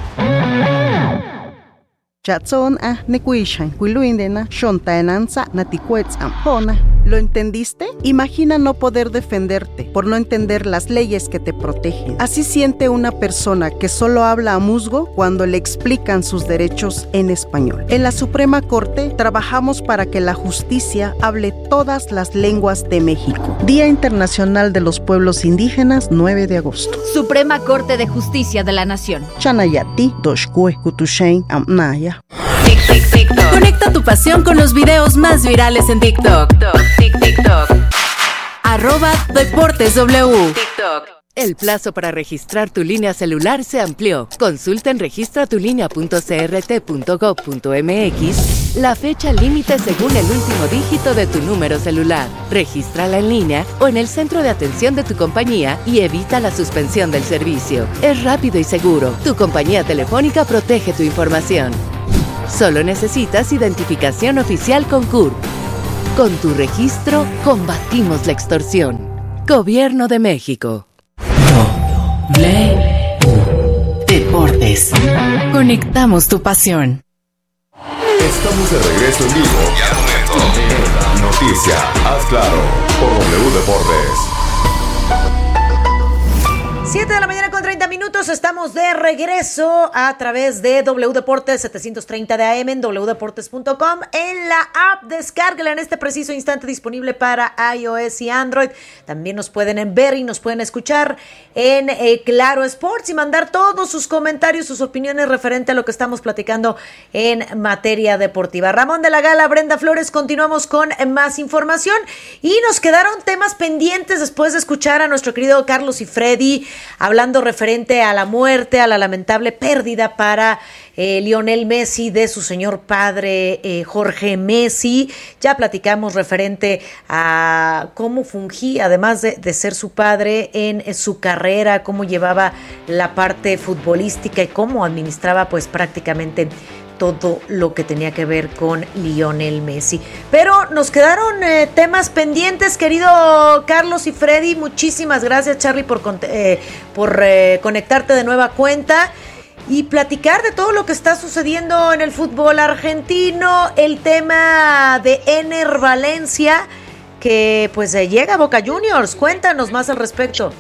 R: Chatson a nekuishan, kuiluindena, shontaenanza, natikuetzam, hona. ¿Lo entendiste? Imagina no poder defenderte por no entender las leyes que te protegen. Así siente una persona que solo habla a musgo cuando le explican sus derechos en español. En la Suprema Corte trabajamos para que la justicia hable todas las lenguas de México. Día Internacional de los Pueblos Indígenas, nueve de agosto.
S: Suprema Corte de Justicia de la Nación.
R: Chanayati, Doshkue, Kutushain, Amnaya.
A: Conecta tu pasión con los videos más virales en TikTok. TikTok. Arroba Deportes W. TikTok.
T: El plazo para registrar tu línea celular se amplió. Consulta en registra tu línea punto c r t punto gob punto m x la fecha límite según el último dígito de tu número celular. Regístrala en línea o en el centro de atención de tu compañía y evita la suspensión del servicio. Es rápido y seguro. Tu compañía telefónica protege tu información. Solo necesitas identificación oficial con C U R P. Con tu registro, combatimos la extorsión. Gobierno de México.
A: W Deportes. Conectamos tu pasión.
B: Estamos de regreso en vivo y al momento en Noticia, haz claro, por W Deportes.
D: siete de la mañana con treinta minutos, estamos de regreso a través de W Deportes setecientos treinta de A M en doble u deportes punto com, en la app, descárguela en este preciso instante, disponible para iOS y Android. También nos pueden ver y nos pueden escuchar en eh, Claro Sports y mandar todos sus comentarios, sus opiniones referente a lo que estamos platicando en materia deportiva. Ramón de la Gala, Brenda Flores, continuamos con más información y nos quedaron temas pendientes después de escuchar a nuestro querido Carlos y Freddy hablando referente a la muerte, a la lamentable pérdida para eh, Lionel Messi de su señor padre eh, Jorge Messi. Ya platicamos referente a cómo fungía, además de, de ser su padre, en, en su carrera, cómo llevaba la parte futbolística y cómo administraba pues prácticamente todo lo que tenía que ver con Lionel Messi. Pero nos quedaron eh, temas pendientes, querido Carlos y Freddy. Muchísimas gracias, Charlie, por, eh, por eh, conectarte de nueva cuenta y platicar de todo lo que está sucediendo en el fútbol argentino. El tema de Ener Valencia, que pues eh, llega a Boca Juniors. Cuéntanos más al respecto.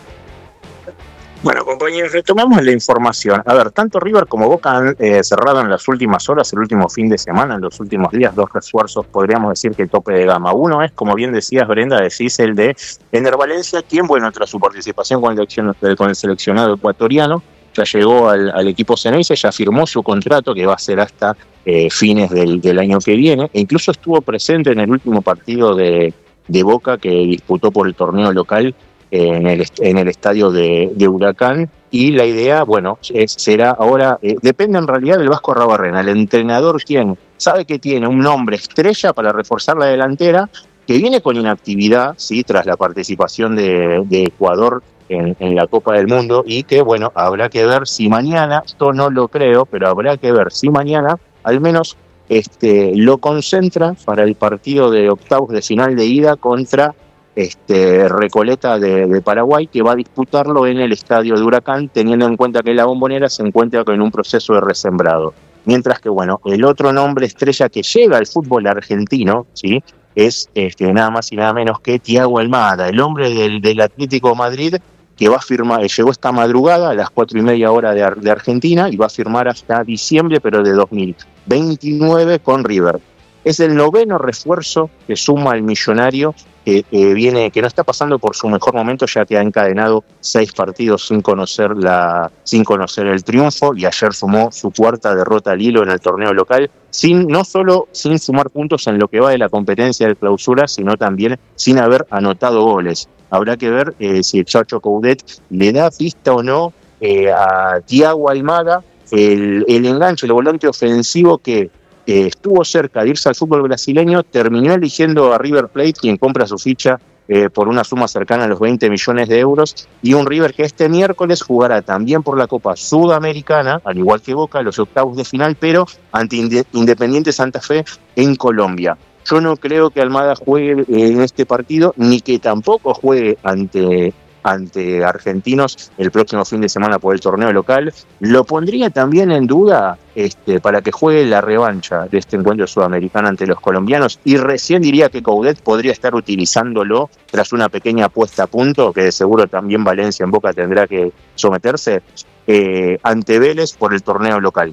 J: Bueno, compañeros, retomamos la información. A ver, tanto River como Boca han eh, cerrado en las últimas horas, el último fin de semana, en los últimos días, dos refuerzos, podríamos decir que tope de gama. Uno es, como bien decías, Brenda, decís el de Ener Valencia, quien, bueno, tras su participación con el, con el seleccionado ecuatoriano, ya llegó al, al equipo Ceneice, ya firmó su contrato que va a ser hasta eh, fines del, del año que viene, e incluso estuvo presente en el último partido de, de Boca que disputó por el torneo local en el, en el estadio de, de Huracán, y la idea, bueno, es, será ahora, eh, depende en realidad del Vasco Arruabarrena, el entrenador quien sabe que tiene un nombre estrella para reforzar la delantera, que viene con inactividad, sí, tras la participación de, de Ecuador en, en la Copa del Mundo, y que, bueno, habrá que ver si mañana, esto no lo creo, pero habrá que ver si mañana, al menos, este, lo concentra para el partido de octavos de final de ida contra Este, Recoleta de, de Paraguay, que va a disputarlo en el estadio de Huracán, teniendo en cuenta que la Bombonera se encuentra en un proceso de resembrado. Mientras que, bueno, el otro nombre estrella que llega al fútbol argentino, ¿sí?, es este, nada más y nada menos que Thiago Almada, el hombre del, del Atlético Madrid, que va a firmar, llegó esta madrugada a las cuatro y media hora de, de Argentina y va a firmar hasta diciembre, pero de dos mil veintinueve con River. Es el noveno refuerzo que suma el millonario, que eh, viene, que no está pasando por su mejor momento, ya que ha encadenado seis partidos sin conocer la, sin conocer el triunfo, y ayer sumó su cuarta derrota al hilo en el torneo local, sin, no solo sin sumar puntos en lo que va de la competencia de clausura, sino también sin haber anotado goles. Habrá que ver eh, si el Chacho Coudet le da pista o no eh, a Thiago Almada, el, el enganche, el volante ofensivo que Eh, estuvo cerca de irse al fútbol brasileño, terminó eligiendo a River Plate, quien compra su ficha eh, por una suma cercana a los veinte millones de euros, y un River que este miércoles jugará también por la Copa Sudamericana, al igual que Boca, los octavos de final, pero ante Independiente Santa Fe en Colombia. Yo no creo que Almada juegue en este partido, ni que tampoco juegue ante... ante Argentinos el próximo fin de semana por el torneo local. Lo pondría también en duda este, para que juegue la revancha de este encuentro sudamericano ante los colombianos, y recién diría que Coudet podría estar utilizándolo tras una pequeña puesta a punto, que de seguro también Valencia en Boca tendrá que someterse, eh, ante Vélez por el torneo local.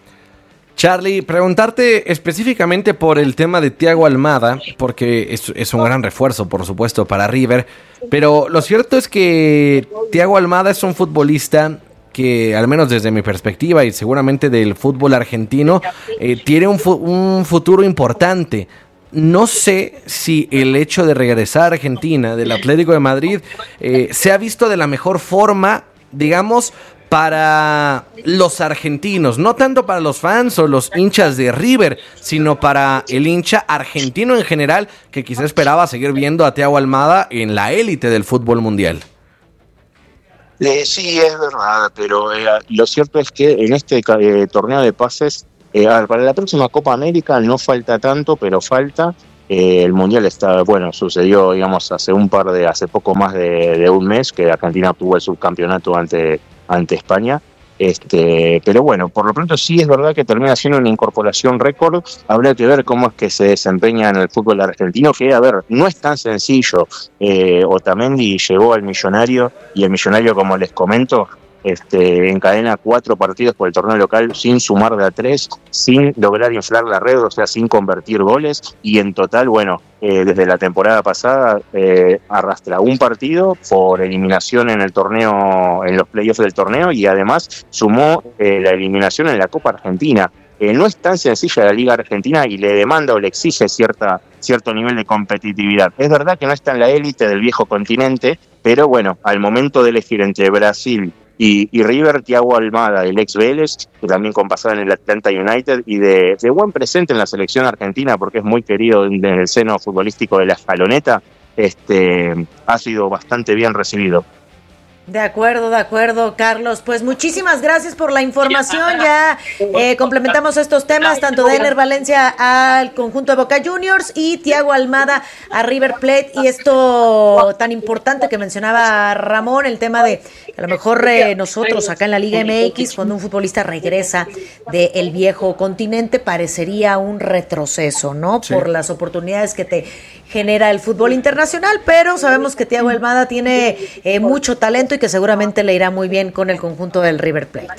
C: Charlie, preguntarte específicamente por el tema de Thiago Almada, porque es, es un gran refuerzo, por supuesto, para River, pero lo cierto es que Thiago Almada es un futbolista que, al menos desde mi perspectiva y seguramente del fútbol argentino, eh, tiene un, fu- un futuro importante. No sé si el hecho de regresar a Argentina, del Atlético de Madrid, eh, se ha visto de la mejor forma, digamos, para los argentinos, no tanto para los fans o los hinchas de River, sino para el hincha argentino en general, que quizá esperaba seguir viendo a Thiago Almada en la élite del fútbol mundial.
J: Eh, sí, es verdad, pero eh, lo cierto es que en este eh, torneo de pases, eh, a ver, para la próxima Copa América no falta tanto, pero falta, Eh, el Mundial está, bueno, sucedió, digamos, hace un par de, hace poco más de, de un mes que Argentina obtuvo el subcampeonato ante, ante España. Este, pero bueno, por lo pronto sí es verdad que termina siendo una incorporación récord. Habrá que ver cómo es que se desempeña en el fútbol argentino, que a ver, no es tan sencillo. eh, Otamendi llegó al Millonario y el Millonario, como les comento, Este, encadena cuatro partidos por el torneo local sin sumar de a tres, sin lograr inflar la red, o sea, sin convertir goles, y en total, bueno, eh, desde la temporada pasada eh, arrastra un partido por eliminación en el torneo, en los playoffs del torneo, y además sumó eh, la eliminación en la Copa Argentina. Eh, no es tan sencilla la Liga Argentina y le demanda o le exige cierta, cierto nivel de competitividad. Es verdad que no está en la élite del viejo continente, pero bueno, al momento de elegir entre Brasil Y, y River, Thiago Almada, el ex Vélez, que también con pasada en el Atlanta United, y de, de buen presente en la selección argentina, porque es muy querido en, en el seno futbolístico de la escaloneta, este, ha sido bastante bien recibido.
D: De acuerdo, de acuerdo, Carlos. Pues muchísimas gracias por la información. Ya eh, complementamos estos temas, tanto de Ener Valencia al conjunto de Boca Juniors y Thiago Almada a River Plate. Y esto tan importante que mencionaba Ramón, el tema de a lo mejor eh, nosotros acá en la Liga M X, cuando un futbolista regresa del viejo continente, parecería un retroceso, ¿no? Sí. Por las oportunidades que te genera el fútbol internacional, pero sabemos que Thiago Almada tiene eh, mucho talento y que seguramente le irá muy bien con el conjunto del River Plate.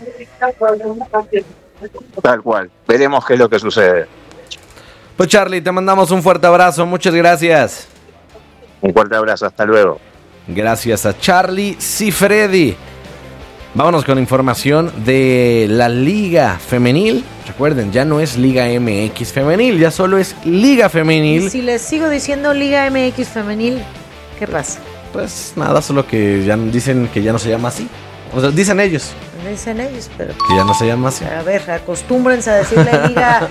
J: Tal cual, veremos qué es lo que sucede.
C: Pues Charlie, te mandamos un fuerte abrazo, muchas gracias.
J: Un fuerte abrazo, hasta luego.
C: Gracias a Charlie Cifredi. Vámonos con información de la Liga Femenil. Recuerden, ya no es Liga M X Femenil, ya solo es Liga Femenil.
D: Y si les sigo diciendo Liga M X Femenil, ¿qué pasa?
C: Pues nada, solo que ya dicen que ya no se llama así. O sea, dicen ellos.
D: Dicen ellos, pero...
C: Que ya no se llama así.
D: A ver, acostúmbrense a decirle Liga...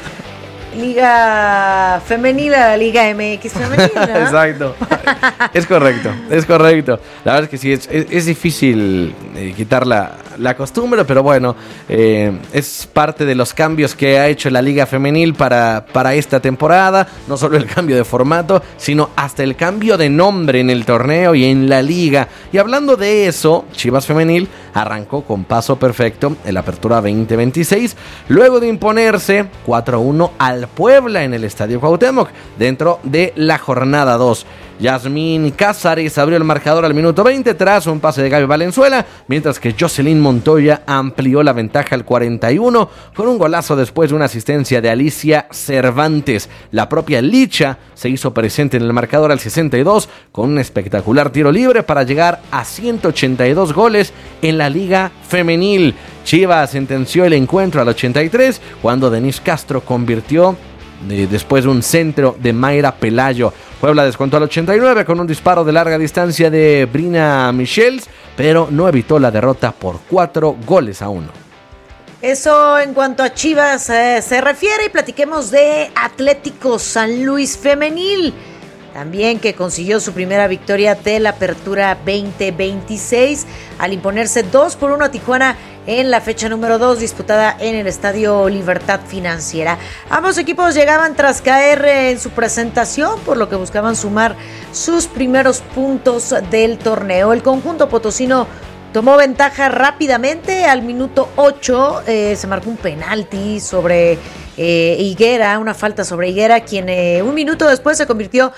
D: Liga Femenil a la Liga M X Femenil, ¿no?
C: Exacto. Es correcto, es correcto. La verdad es que sí, es, es, es difícil eh, quitar la, la costumbre, pero bueno, eh, es parte de los cambios que ha hecho la Liga Femenil para, para esta temporada. No solo el cambio de formato, sino hasta el cambio de nombre en el torneo y en la liga. Y hablando de eso, Chivas Femenil arrancó con paso perfecto en la apertura veinte veintiséis, luego de imponerse cuatro a uno al Puebla en el Estadio Cuauhtémoc, dentro de la jornada dos. Yasmín Cázares abrió el marcador al minuto veinte tras un pase de Gaby Valenzuela, mientras que Jocelyn Montoya amplió la ventaja al cuarenta y uno con un golazo después de una asistencia de Alicia Cervantes. La propia Licha se hizo presente en el marcador al sesenta y dos con un espectacular tiro libre para llegar a ciento ochenta y dos goles en la Liga Femenil. Chivas sentenció el encuentro al ochenta y tres cuando Denise Castro convirtió eh, después de un centro de Mayra Pelayo. Puebla descontó al ochenta y nueve con un disparo de larga distancia de Brina Michels, pero no evitó la derrota por cuatro goles a uno.
D: Eso en cuanto a Chivas eh, se refiere, y platiquemos de Atlético San Luis Femenil, también que consiguió su primera victoria de la apertura veinte veintiséis al imponerse dos por uno a Tijuana en la fecha número dos disputada en el Estadio Libertad Financiera. Ambos equipos llegaban tras caer en su presentación, por lo que buscaban sumar sus primeros puntos del torneo. El conjunto potosino tomó ventaja rápidamente. Al minuto ocho eh, se marcó un penalti sobre eh, Higuera, una falta sobre Higuera, quien eh, un minuto después se convirtió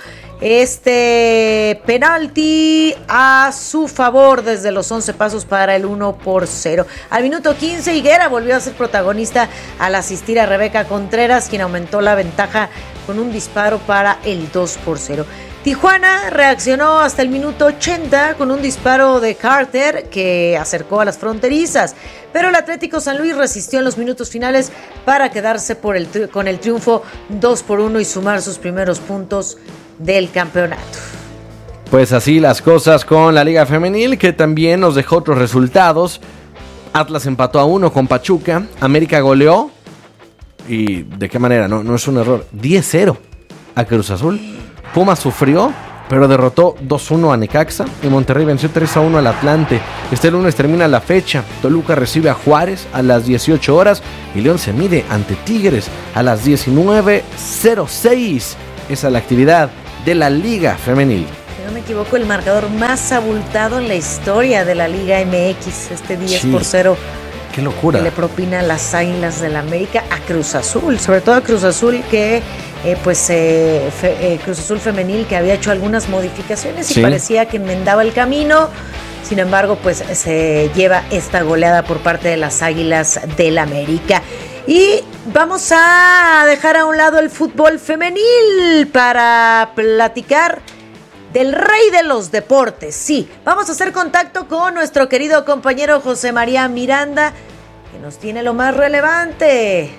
D: este penalti a su favor desde los once pasos para el uno por cero. Al minuto quince, Higuera volvió a ser protagonista al asistir a Rebeca Contreras, quien aumentó la ventaja con un disparo para el dos por cero. Tijuana reaccionó hasta el minuto ochenta con un disparo de Carter que acercó a las fronterizas, pero el Atlético San Luis resistió en los minutos finales para quedarse por el, con el triunfo dos por uno y sumar sus primeros puntos del campeonato.
C: Pues así las cosas con la Liga Femenil, que también nos dejó otros resultados. Atlas empató a uno con Pachuca, América goleó, y ¿de qué manera? No, no es un error, diez cero a Cruz Azul. Pumas sufrió, pero derrotó dos uno a Necaxa, y Monterrey venció tres a uno al Atlante. Este lunes termina la fecha. Toluca recibe a Juárez a las dieciocho horas y León se mide ante Tigres a las diecinueve cero seis. es a la actividad de la Liga Femenil.
D: Si no me equivoco, el marcador más abultado en la historia de la Liga M X, este diez por cero.
C: ¡Qué locura!
D: Que le propina las Águilas del América a Cruz Azul, sobre todo a Cruz Azul que, eh, pues, eh, fe, eh, Cruz Azul femenil que había hecho algunas modificaciones y sí. parecía que enmendaba el camino. Sin embargo, pues se lleva esta goleada por parte de las Águilas del América. Y vamos a dejar a un lado el fútbol femenil para platicar del rey de los deportes. Sí, vamos a hacer contacto con nuestro querido compañero José María Miranda, que nos tiene lo más relevante.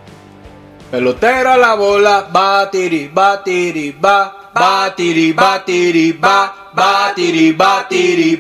U: Pelotera la bola, batiri, batiri, ba, batiri, batiri, ba, batiri, batiri,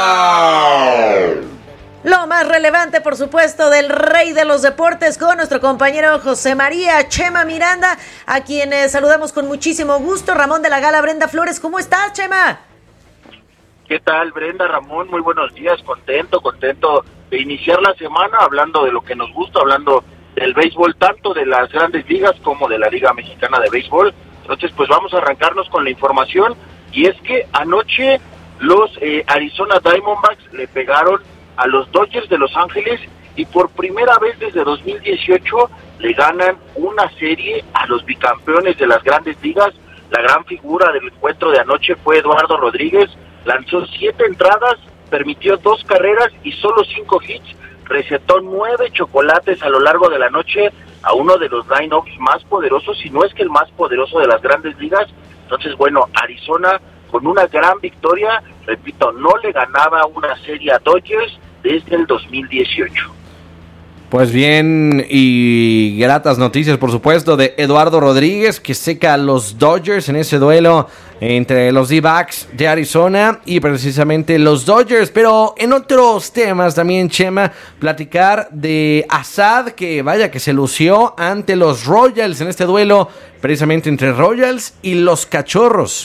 U: ba.
D: Lo más relevante, por supuesto, del rey de los deportes con nuestro compañero José María Chema Miranda, a quien eh, saludamos con muchísimo gusto. Ramón de la Gala, Brenda Flores, ¿cómo estás, Chema?
V: ¿Qué tal, Brenda, Ramón? Muy buenos días, contento, contento de iniciar la semana hablando de lo que nos gusta, hablando del béisbol, tanto de las grandes ligas como de la Liga Mexicana de Béisbol. Entonces, pues vamos a arrancarnos con la información, y es que anoche los eh, Arizona Diamondbacks le pegaron a los Dodgers de Los Ángeles y por primera vez desde dos mil dieciocho le ganan una serie a los bicampeones de las grandes ligas. La gran figura del encuentro de anoche fue Eduardo Rodríguez, lanzó siete entradas, permitió dos carreras y solo cinco hits, recetó nueve chocolates a lo largo de la noche a uno de los line-ups más poderosos, si no es que el más poderoso de las grandes ligas. Entonces, bueno, Arizona con una gran victoria, repito, no le ganaba una serie a Dodgers desde el dos mil dieciocho.
C: Pues bien, y gratas noticias, por supuesto, de Eduardo Rodríguez, que seca a los Dodgers en ese duelo entre los D-backs de Arizona y precisamente los Dodgers. Pero en otros temas también, Chema, platicar de Assad, que vaya que se lució ante los Royals en este duelo, precisamente entre Royals y los Cachorros.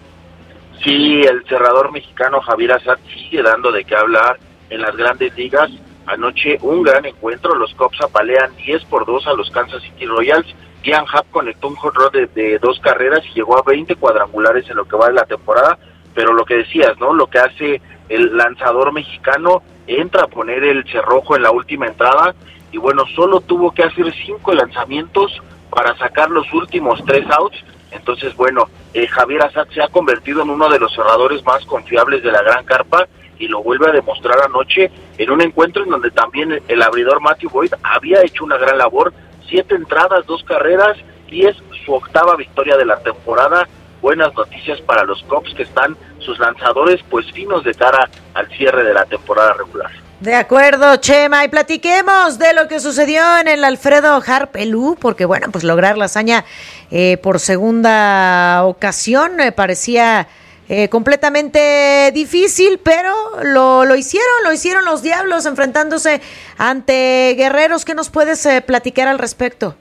V: Sí, el cerrador mexicano Javier Assad sigue dando de qué hablar en las grandes ligas. Anoche un gran encuentro, los Cubs apalean diez por dos a los Kansas City Royals. Ian Happ conectó un home run de, de dos carreras y llegó a veinte cuadrangulares en lo que va de la temporada. Pero lo que decías, ¿no? Lo que hace el lanzador mexicano, entra a poner el cerrojo en la última entrada y bueno, solo tuvo que hacer cinco lanzamientos para sacar los últimos tres outs. Entonces, bueno, eh, Javier Assad se ha convertido en uno de los cerradores más confiables de la gran carpa y lo vuelve a demostrar anoche en un encuentro en donde también el abridor Matthew Boyd había hecho una gran labor, siete entradas, dos carreras, y es su octava victoria de la temporada. Buenas noticias para los Cubs, que están sus lanzadores pues finos de cara al cierre de la temporada regular.
D: De acuerdo, Chema, y platiquemos de lo que sucedió en el Alfredo Harp Elú, porque bueno, pues lograr la hazaña eh, por segunda ocasión eh, parecía eh, completamente difícil, pero lo, lo hicieron, lo hicieron los Diablos enfrentándose ante Guerreros. ¿Qué nos puedes eh, platicar al respecto?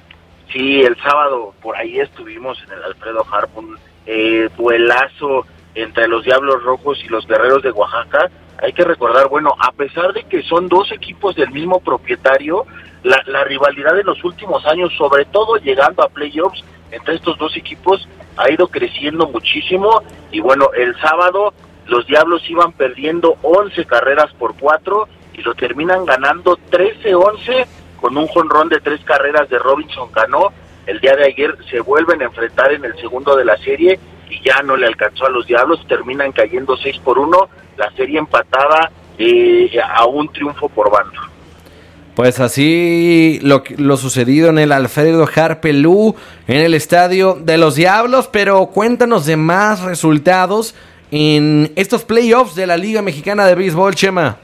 V: Sí, el sábado por ahí estuvimos en el Alfredo Harp, un eh, duelazo entre los Diablos Rojos y los Guerreros de Oaxaca. Hay que recordar, bueno, a pesar de que son dos equipos del mismo propietario, la, la rivalidad en los últimos años, sobre todo llegando a playoffs entre estos dos equipos, ha ido creciendo muchísimo. Y bueno, el sábado los Diablos iban perdiendo once carreras por cuatro y lo terminan ganando trece once con un jonrón de tres carreras de Robinson Cano. El día de ayer se vuelven a enfrentar en el segundo de la serie y ya no le alcanzó a los Diablos, terminan cayendo seis por uno, la serie empatada eh, a un triunfo por bando.
C: Pues así lo, lo sucedido en el Alfredo Harp Elú, en el estadio de los Diablos. Pero cuéntanos de más resultados en estos playoffs de la Liga Mexicana de Béisbol, Chema.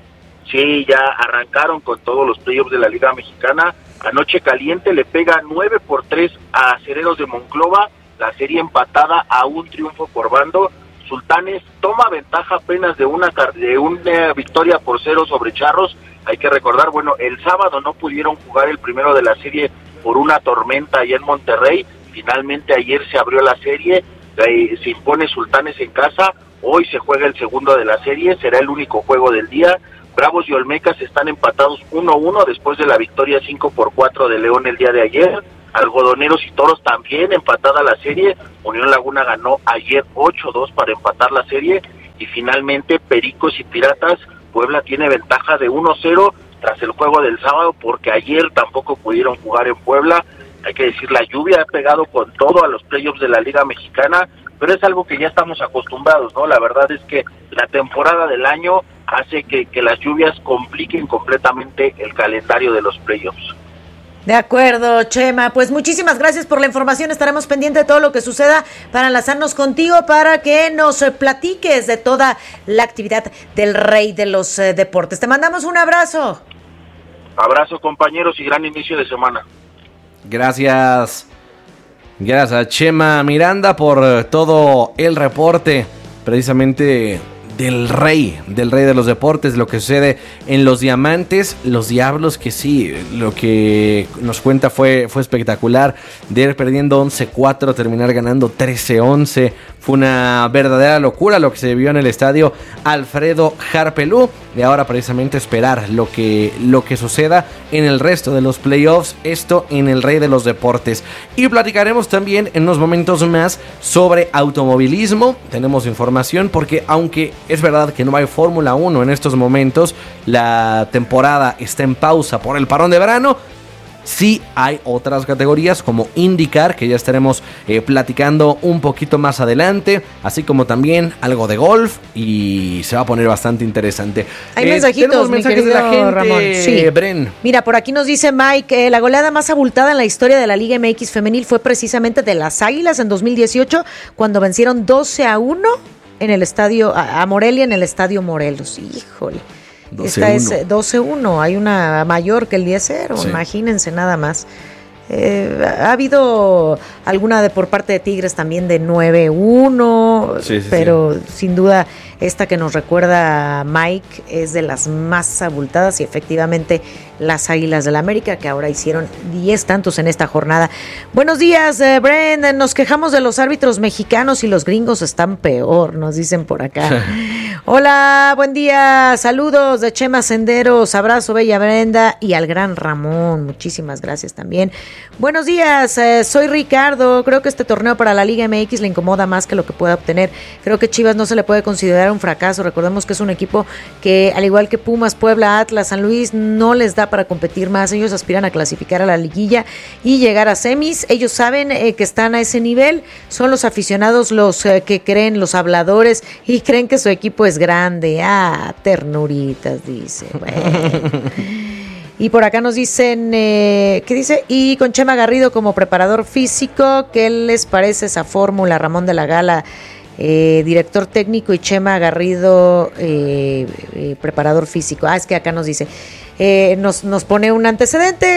V: Sí, ya arrancaron con todos los playoffs de la Liga Mexicana. Anoche Caliente le pega nueve por tres a Acereros de Monclova, la serie empatada a un triunfo por bando. Sultanes toma ventaja apenas de una, de una victoria por cero sobre Charros. Hay que recordar, bueno, el sábado no pudieron jugar el primero de la serie por una tormenta allá en Monterrey. Finalmente ayer se abrió la serie, eh, se impone Sultanes en casa. Hoy se juega el segundo de la serie, será el único juego del día. Bravos y Olmecas están empatados uno a uno después de la victoria cinco por cuatro de León el día de ayer. Algodoneros y Toros también empatada la serie. Unión Laguna ganó ayer ocho dos para empatar la serie. Y finalmente Pericos y Piratas, Puebla tiene ventaja de uno cero tras el juego del sábado, porque ayer tampoco pudieron jugar en Puebla. Hay que decir, la lluvia ha pegado con todo a los playoffs de la Liga Mexicana, pero es algo que ya estamos acostumbrados, ¿no? La verdad es que la temporada del año hace que, que las lluvias compliquen completamente el calendario de los playoffs.
D: De acuerdo, Chema. Pues muchísimas gracias por la información. Estaremos pendientes de todo lo que suceda para enlazarnos contigo para que nos platiques de toda la actividad del rey de los eh, deportes. Te mandamos un abrazo.
V: Abrazo, compañeros, y gran inicio de semana.
C: Gracias. Gracias a Chema Miranda por todo el reporte precisamente del rey, del rey de los deportes, lo que sucede en los Diamantes, los Diablos, que sí, lo que nos cuenta fue, fue espectacular, de ir perdiendo once cuatro, terminar ganando trece once, fue una verdadera locura lo que se vio en el estadio Alfredo Harpelú, y ahora precisamente esperar lo que, lo que suceda en el resto de los playoffs, esto en el rey de los deportes, y platicaremos también en unos momentos más sobre automovilismo. Tenemos información porque aunque es verdad que no hay Fórmula uno en estos momentos, la temporada está en pausa por el parón de verano, sí hay otras categorías como IndyCar, que ya estaremos eh, platicando un poquito más adelante, así como también algo de golf, y se va a poner bastante interesante.
D: Hay
C: eh,
D: mensajitos,
C: mensajes
D: mi
C: de la gente,
D: Ramón. Sí.
C: Bren.
D: Mira, por aquí nos dice Mike, eh, la goleada más abultada en la historia de la Liga M X femenil fue precisamente de las Águilas en dos mil dieciocho, cuando vencieron doce a uno en el estadio, a, a Morelia en el estadio Morelos. Híjole. Esta es doce uno, hay una mayor que el diez cero, sí. Imagínense nada más. Eh, ha habido alguna de por parte de Tigres también de nueve uno, sí, sí, pero sí. Sin duda esta que nos recuerda Mike es de las más abultadas, y efectivamente las Águilas del la América, que ahora hicieron diez tantos en esta jornada. Buenos días, eh, Bren, nos quejamos de los árbitros mexicanos y los gringos están peor, nos dicen por acá. Hola, buen día, saludos de Chema Senderos, abrazo Bella Brenda y al gran Ramón, muchísimas gracias también. Buenos días, eh, soy Ricardo, creo que este torneo para la Liga M X le incomoda más que lo que pueda obtener, creo que Chivas no se le puede considerar un fracaso, recordemos que es un equipo que al igual que Pumas, Puebla, Atlas, San Luis, no les da para competir más, ellos aspiran a clasificar a la liguilla y llegar a semis, ellos saben eh, que están a ese nivel, son los aficionados los eh, que creen, los habladores, y creen que su equipo es grande, ah, ternuritas, dice, bueno. Y por acá nos dicen, eh, ¿qué dice? Y con Chema Garrido como preparador físico, ¿qué les parece esa fórmula? Ramón de la Gala, eh, director técnico, y Chema Garrido, eh, eh, preparador físico. Ah, es que acá nos dice, eh, nos, nos pone un antecedente.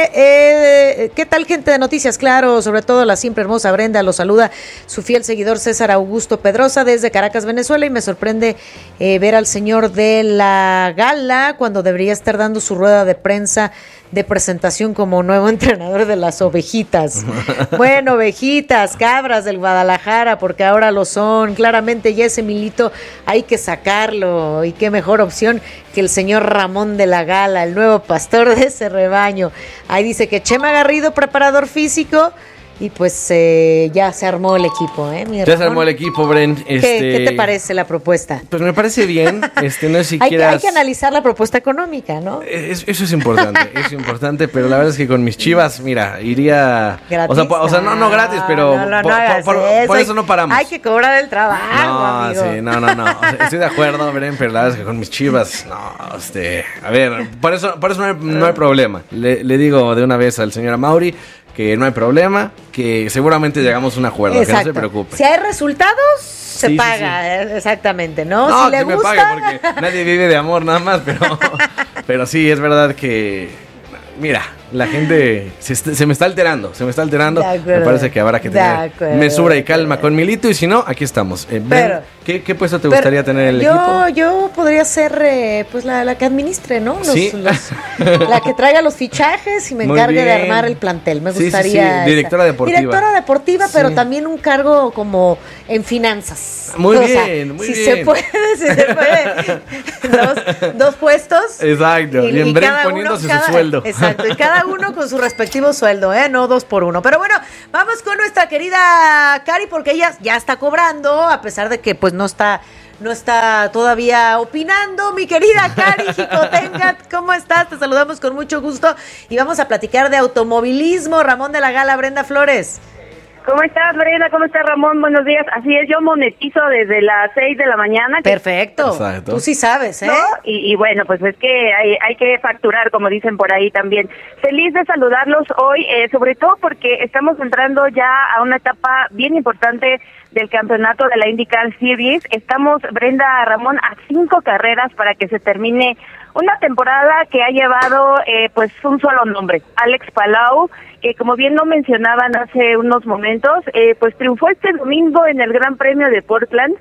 D: Eh, ¿Qué tal, gente de Noticias Claro? Sobre todo la siempre hermosa Brenda, los saluda su fiel seguidor César Augusto Pedrosa desde Caracas, Venezuela, y me sorprende eh, ver al señor de la Gala cuando debería estar dando su rueda de prensa de presentación como nuevo entrenador de las ovejitas. Bueno, ovejitas, cabras del Guadalajara, porque ahora lo son. Claramente ya ese Milito hay que sacarlo, y qué mejor opción que el señor Ramón de la Gala, el nuevo pastor de ese rebaño. Ahí dice que Chema Garrido, preparador físico, y pues eh, ya se armó el equipo, ¿eh? Mi
C: ya
D: Ramón.
C: se armó el equipo, Bren.
D: ¿Qué,
C: este...
D: ¿Qué te parece la propuesta?
C: Pues me parece bien. Este, no sé si
D: hay, que,
C: quieras...
D: hay que analizar la propuesta económica, ¿no?
C: Es, eso es importante, es importante, pero la verdad es que con mis Chivas, mira, iría...
D: Gratis.
C: O sea, po, o sea no, no gratis, pero
D: no, no,
C: por,
D: no
C: por, por,
D: eso.
C: por eso no paramos.
D: Hay que cobrar el trabajo,
C: no,
D: amigo.
C: Sí, no, no, no. O sea, estoy de acuerdo, Bren, pero la verdad es que con mis Chivas, no, este... A ver, por eso, por eso no hay, no hay problema. Le, le digo de una vez al señor Amauri que no hay problema, que seguramente llegamos a un acuerdo,
D: exacto.
C: Que no se preocupe.
D: Si hay resultados, se
C: sí,
D: paga, sí, sí. Exactamente, ¿no?
C: No,
D: si
C: que
D: le
C: me
D: gusta...
C: pague, porque nadie vive de amor nada más, pero, pero sí, es verdad que, mira, la gente se, se me está alterando, se me está alterando. Me parece que habrá que tener mesura y calma con Milito, y si no, aquí estamos. Eh,
D: pero,
C: Ben, ¿qué, ¿Qué puesto te pero, gustaría tener en el
D: yo,
C: equipo?
D: Yo podría ser eh, pues la, la que administre, ¿no? Los,
C: ¿Sí?
D: los, la que traiga los fichajes y me
C: Muy
D: encargue
C: bien.
D: de armar el plantel. Me
C: sí,
D: gustaría.
C: Sí, sí. Directora deportiva.
D: Directora deportiva,
C: sí.
D: Pero también un cargo como en finanzas.
C: Muy
D: o
C: bien,
D: sea,
C: muy
D: si
C: bien.
D: Se puede, si se puede. dos, dos puestos.
C: Exacto. Y, y en breve poniéndose
D: uno, cada,
C: su sueldo.
D: Exacto. Y cada cada uno con su respectivo sueldo, ¿eh? No dos por uno. Pero bueno, vamos con nuestra querida Cari, porque ella ya está cobrando, a pesar de que pues no está, no está todavía opinando. Mi querida Cari Jicotenca, ¿cómo estás? Te saludamos con mucho gusto y vamos a platicar de automovilismo. Ramón de la Gala, Brenda Flores.
E: ¿Cómo estás, Brenda? ¿Cómo estás, Ramón? Buenos días. Así es, yo monetizo desde las seis de la mañana.
D: Perfecto. Exacto. Tú sí sabes, ¿eh? ¿No?
E: Y, y bueno, pues es que hay, hay que facturar, como dicen por ahí también. Feliz de saludarlos hoy, eh, sobre todo porque estamos entrando ya a una etapa bien importante del campeonato de la IndyCar Series. Estamos, Brenda, Ramón, a cinco carreras para que se termine una temporada que ha llevado eh, pues un solo nombre, Alex Palou, que como bien lo mencionaban hace unos momentos, eh, pues triunfó este domingo en el Gran Premio de Portland.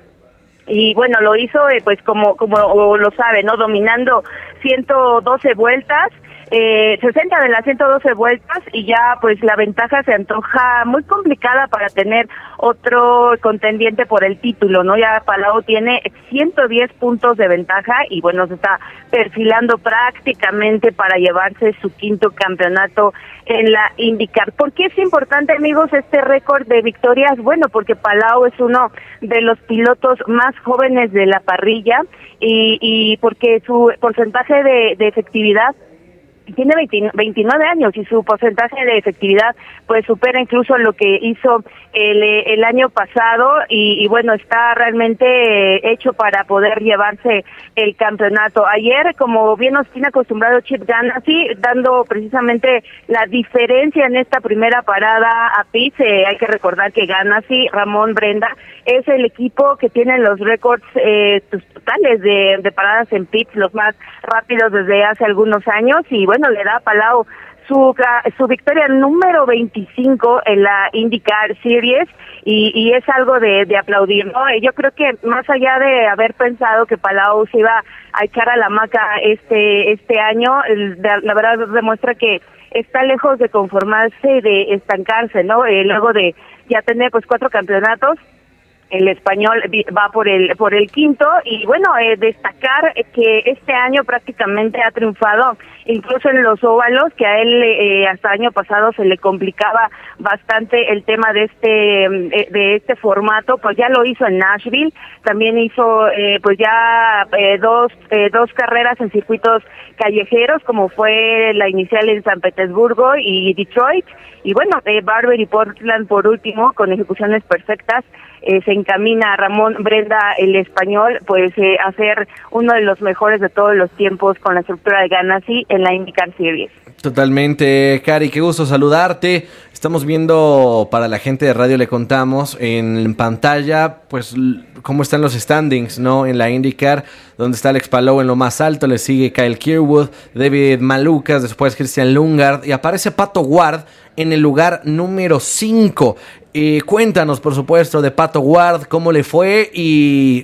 E: Y bueno, lo hizo eh, pues como como lo sabe, ¿no? Dominando ciento doce vueltas, eh, sesenta de las ciento doce vueltas, y ya pues la ventaja se antoja muy complicada para tener otro contendiente por el título, ¿no? Ya Palou tiene ciento diez puntos de ventaja y bueno, se está perfilando prácticamente para llevarse su quinto campeonato en la IndyCar. ¿Por qué es importante, amigos, este récord de victorias? Bueno, porque Palou es uno de los pilotos más jóvenes de la parrilla y, y porque su porcentaje de, de efectividad tiene veintinueve años y su porcentaje de efectividad pues supera incluso lo que hizo el, el año pasado y, y bueno, está realmente hecho para poder llevarse el campeonato. Ayer, como bien nos tiene acostumbrado Chip Ganassi, dando precisamente la diferencia en esta primera parada a pits, eh, hay que recordar que Ganassi, Ramón, Brenda, es el equipo que tiene los récords eh, totales de, de paradas en pits, los más rápidos desde hace algunos años, y bueno, le da a Palou su, su victoria número veinticinco en la IndyCar Series y, y es algo de, de aplaudir, ¿no? Yo creo que más allá de haber pensado que Palou se iba a echar a la hamaca este este año, la verdad demuestra que está lejos de conformarse y de estancarse, ¿no? Eh, luego de ya tener pues cuatro campeonatos, el español va por el por el quinto y bueno, eh, destacar que este año prácticamente ha triunfado incluso en los óvalos, que a él eh, hasta el año pasado se le complicaba bastante el tema de este eh, de este formato, pues ya lo hizo en Nashville, también hizo eh, pues ya eh, dos eh, dos carreras en circuitos callejeros, como fue la inicial en San Petersburgo y Detroit, y bueno, eh, Barber y Portland por último, con ejecuciones perfectas. Eh, se encamina Ramón, Brenda, el español, pues eh, a ser uno de los mejores de todos los tiempos con la estructura de Ganassi en la IndyCar Series.
C: Totalmente, Cari, qué gusto saludarte. Estamos viendo, para la gente de radio le contamos, en pantalla, pues, cómo están los standings, ¿no? En la IndyCar, donde está Alex Palou en lo más alto, le sigue Kyle Kirkwood, David Malukas, después Christian Lundgaard, y aparece Pato Ward en el lugar número cinco. Eh, cuéntanos, por supuesto, de Pato Ward, cómo le fue y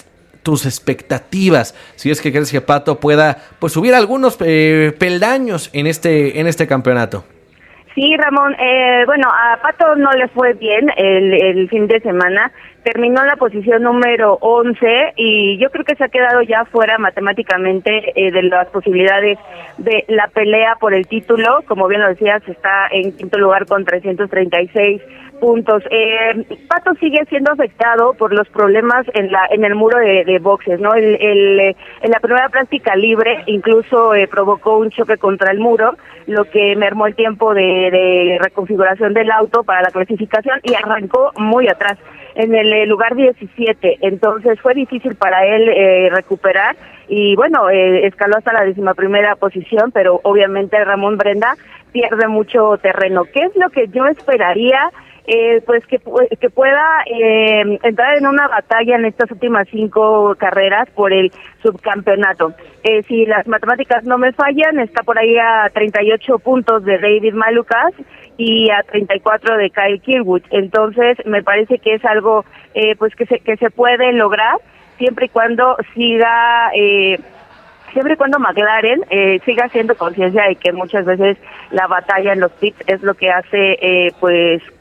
C: tus expectativas, si es que crees que Pato pueda pues subir algunos eh, peldaños en este en este campeonato.
E: Sí, Ramón, eh, bueno, a Pato no le fue bien el, el fin de semana, terminó en la posición número once y yo creo que se ha quedado ya fuera matemáticamente eh, de las posibilidades de la pelea por el título. Como bien lo decías, está en quinto lugar con trescientos treinta y seis puntos. Eh, Pato sigue siendo afectado por los problemas en la en el muro de, de boxes, ¿no? El, el, en la primera práctica libre incluso eh, provocó un choque contra el muro, lo que mermó el tiempo de, de reconfiguración del auto para la clasificación y arrancó muy atrás, en el eh, lugar diecisiete, entonces fue difícil para él eh, recuperar y bueno, eh, escaló hasta la décima primera posición, pero obviamente Ramón, Brenda, pierde mucho terreno. ¿Qué es lo que yo esperaría? Eh, pues que, que pueda eh, entrar en una batalla en estas últimas cinco carreras por el subcampeonato. Eh, si las matemáticas no me fallan, está por ahí a treinta y ocho puntos de David Malukas y a treinta y cuatro de Kyle Kirkwood. Entonces me parece que es algo eh, pues que se que se puede lograr siempre y cuando siga eh, siempre y cuando McLaren eh, siga haciendo conciencia de que muchas veces la batalla en los pits es lo que hace eh, pues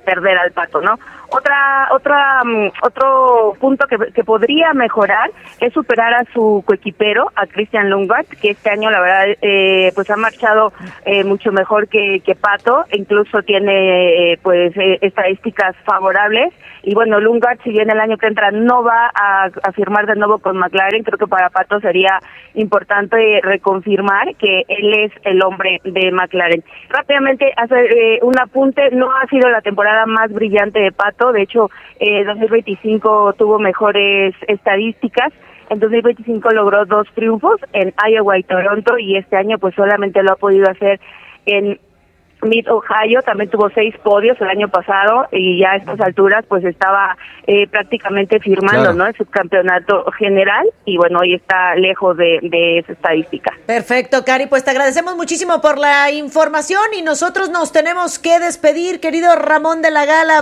E: perder al Pato, ¿no? Otra, otra, um, otro punto que, que podría mejorar es superar a su coequipero, a Christian Lundgaard, que este año la verdad eh, pues ha marchado eh, mucho mejor que, que Pato, incluso tiene eh, pues eh, estadísticas favorables. Y bueno, Lundgaard, si bien el año que entra no va a, a firmar de nuevo con McLaren, creo que para Pato sería importante reconfirmar que él es el hombre de McLaren. Rápidamente, hacer eh, un apunte, no ha sido la temporada más brillante de Pato, de hecho, eh, dos mil veinticinco tuvo mejores estadísticas. En dos mil veinticinco logró dos triunfos en Iowa y Toronto, y este año pues solamente lo ha podido hacer en Mid Ohio. También tuvo seis podios el año pasado y ya a estas alturas pues estaba eh, prácticamente firmando, claro, ¿no? El subcampeonato general, y bueno, hoy está lejos de, de esa estadística.
D: Perfecto, Cari, pues te agradecemos muchísimo por la información y nosotros nos tenemos que despedir, querido Ramón de la Gala.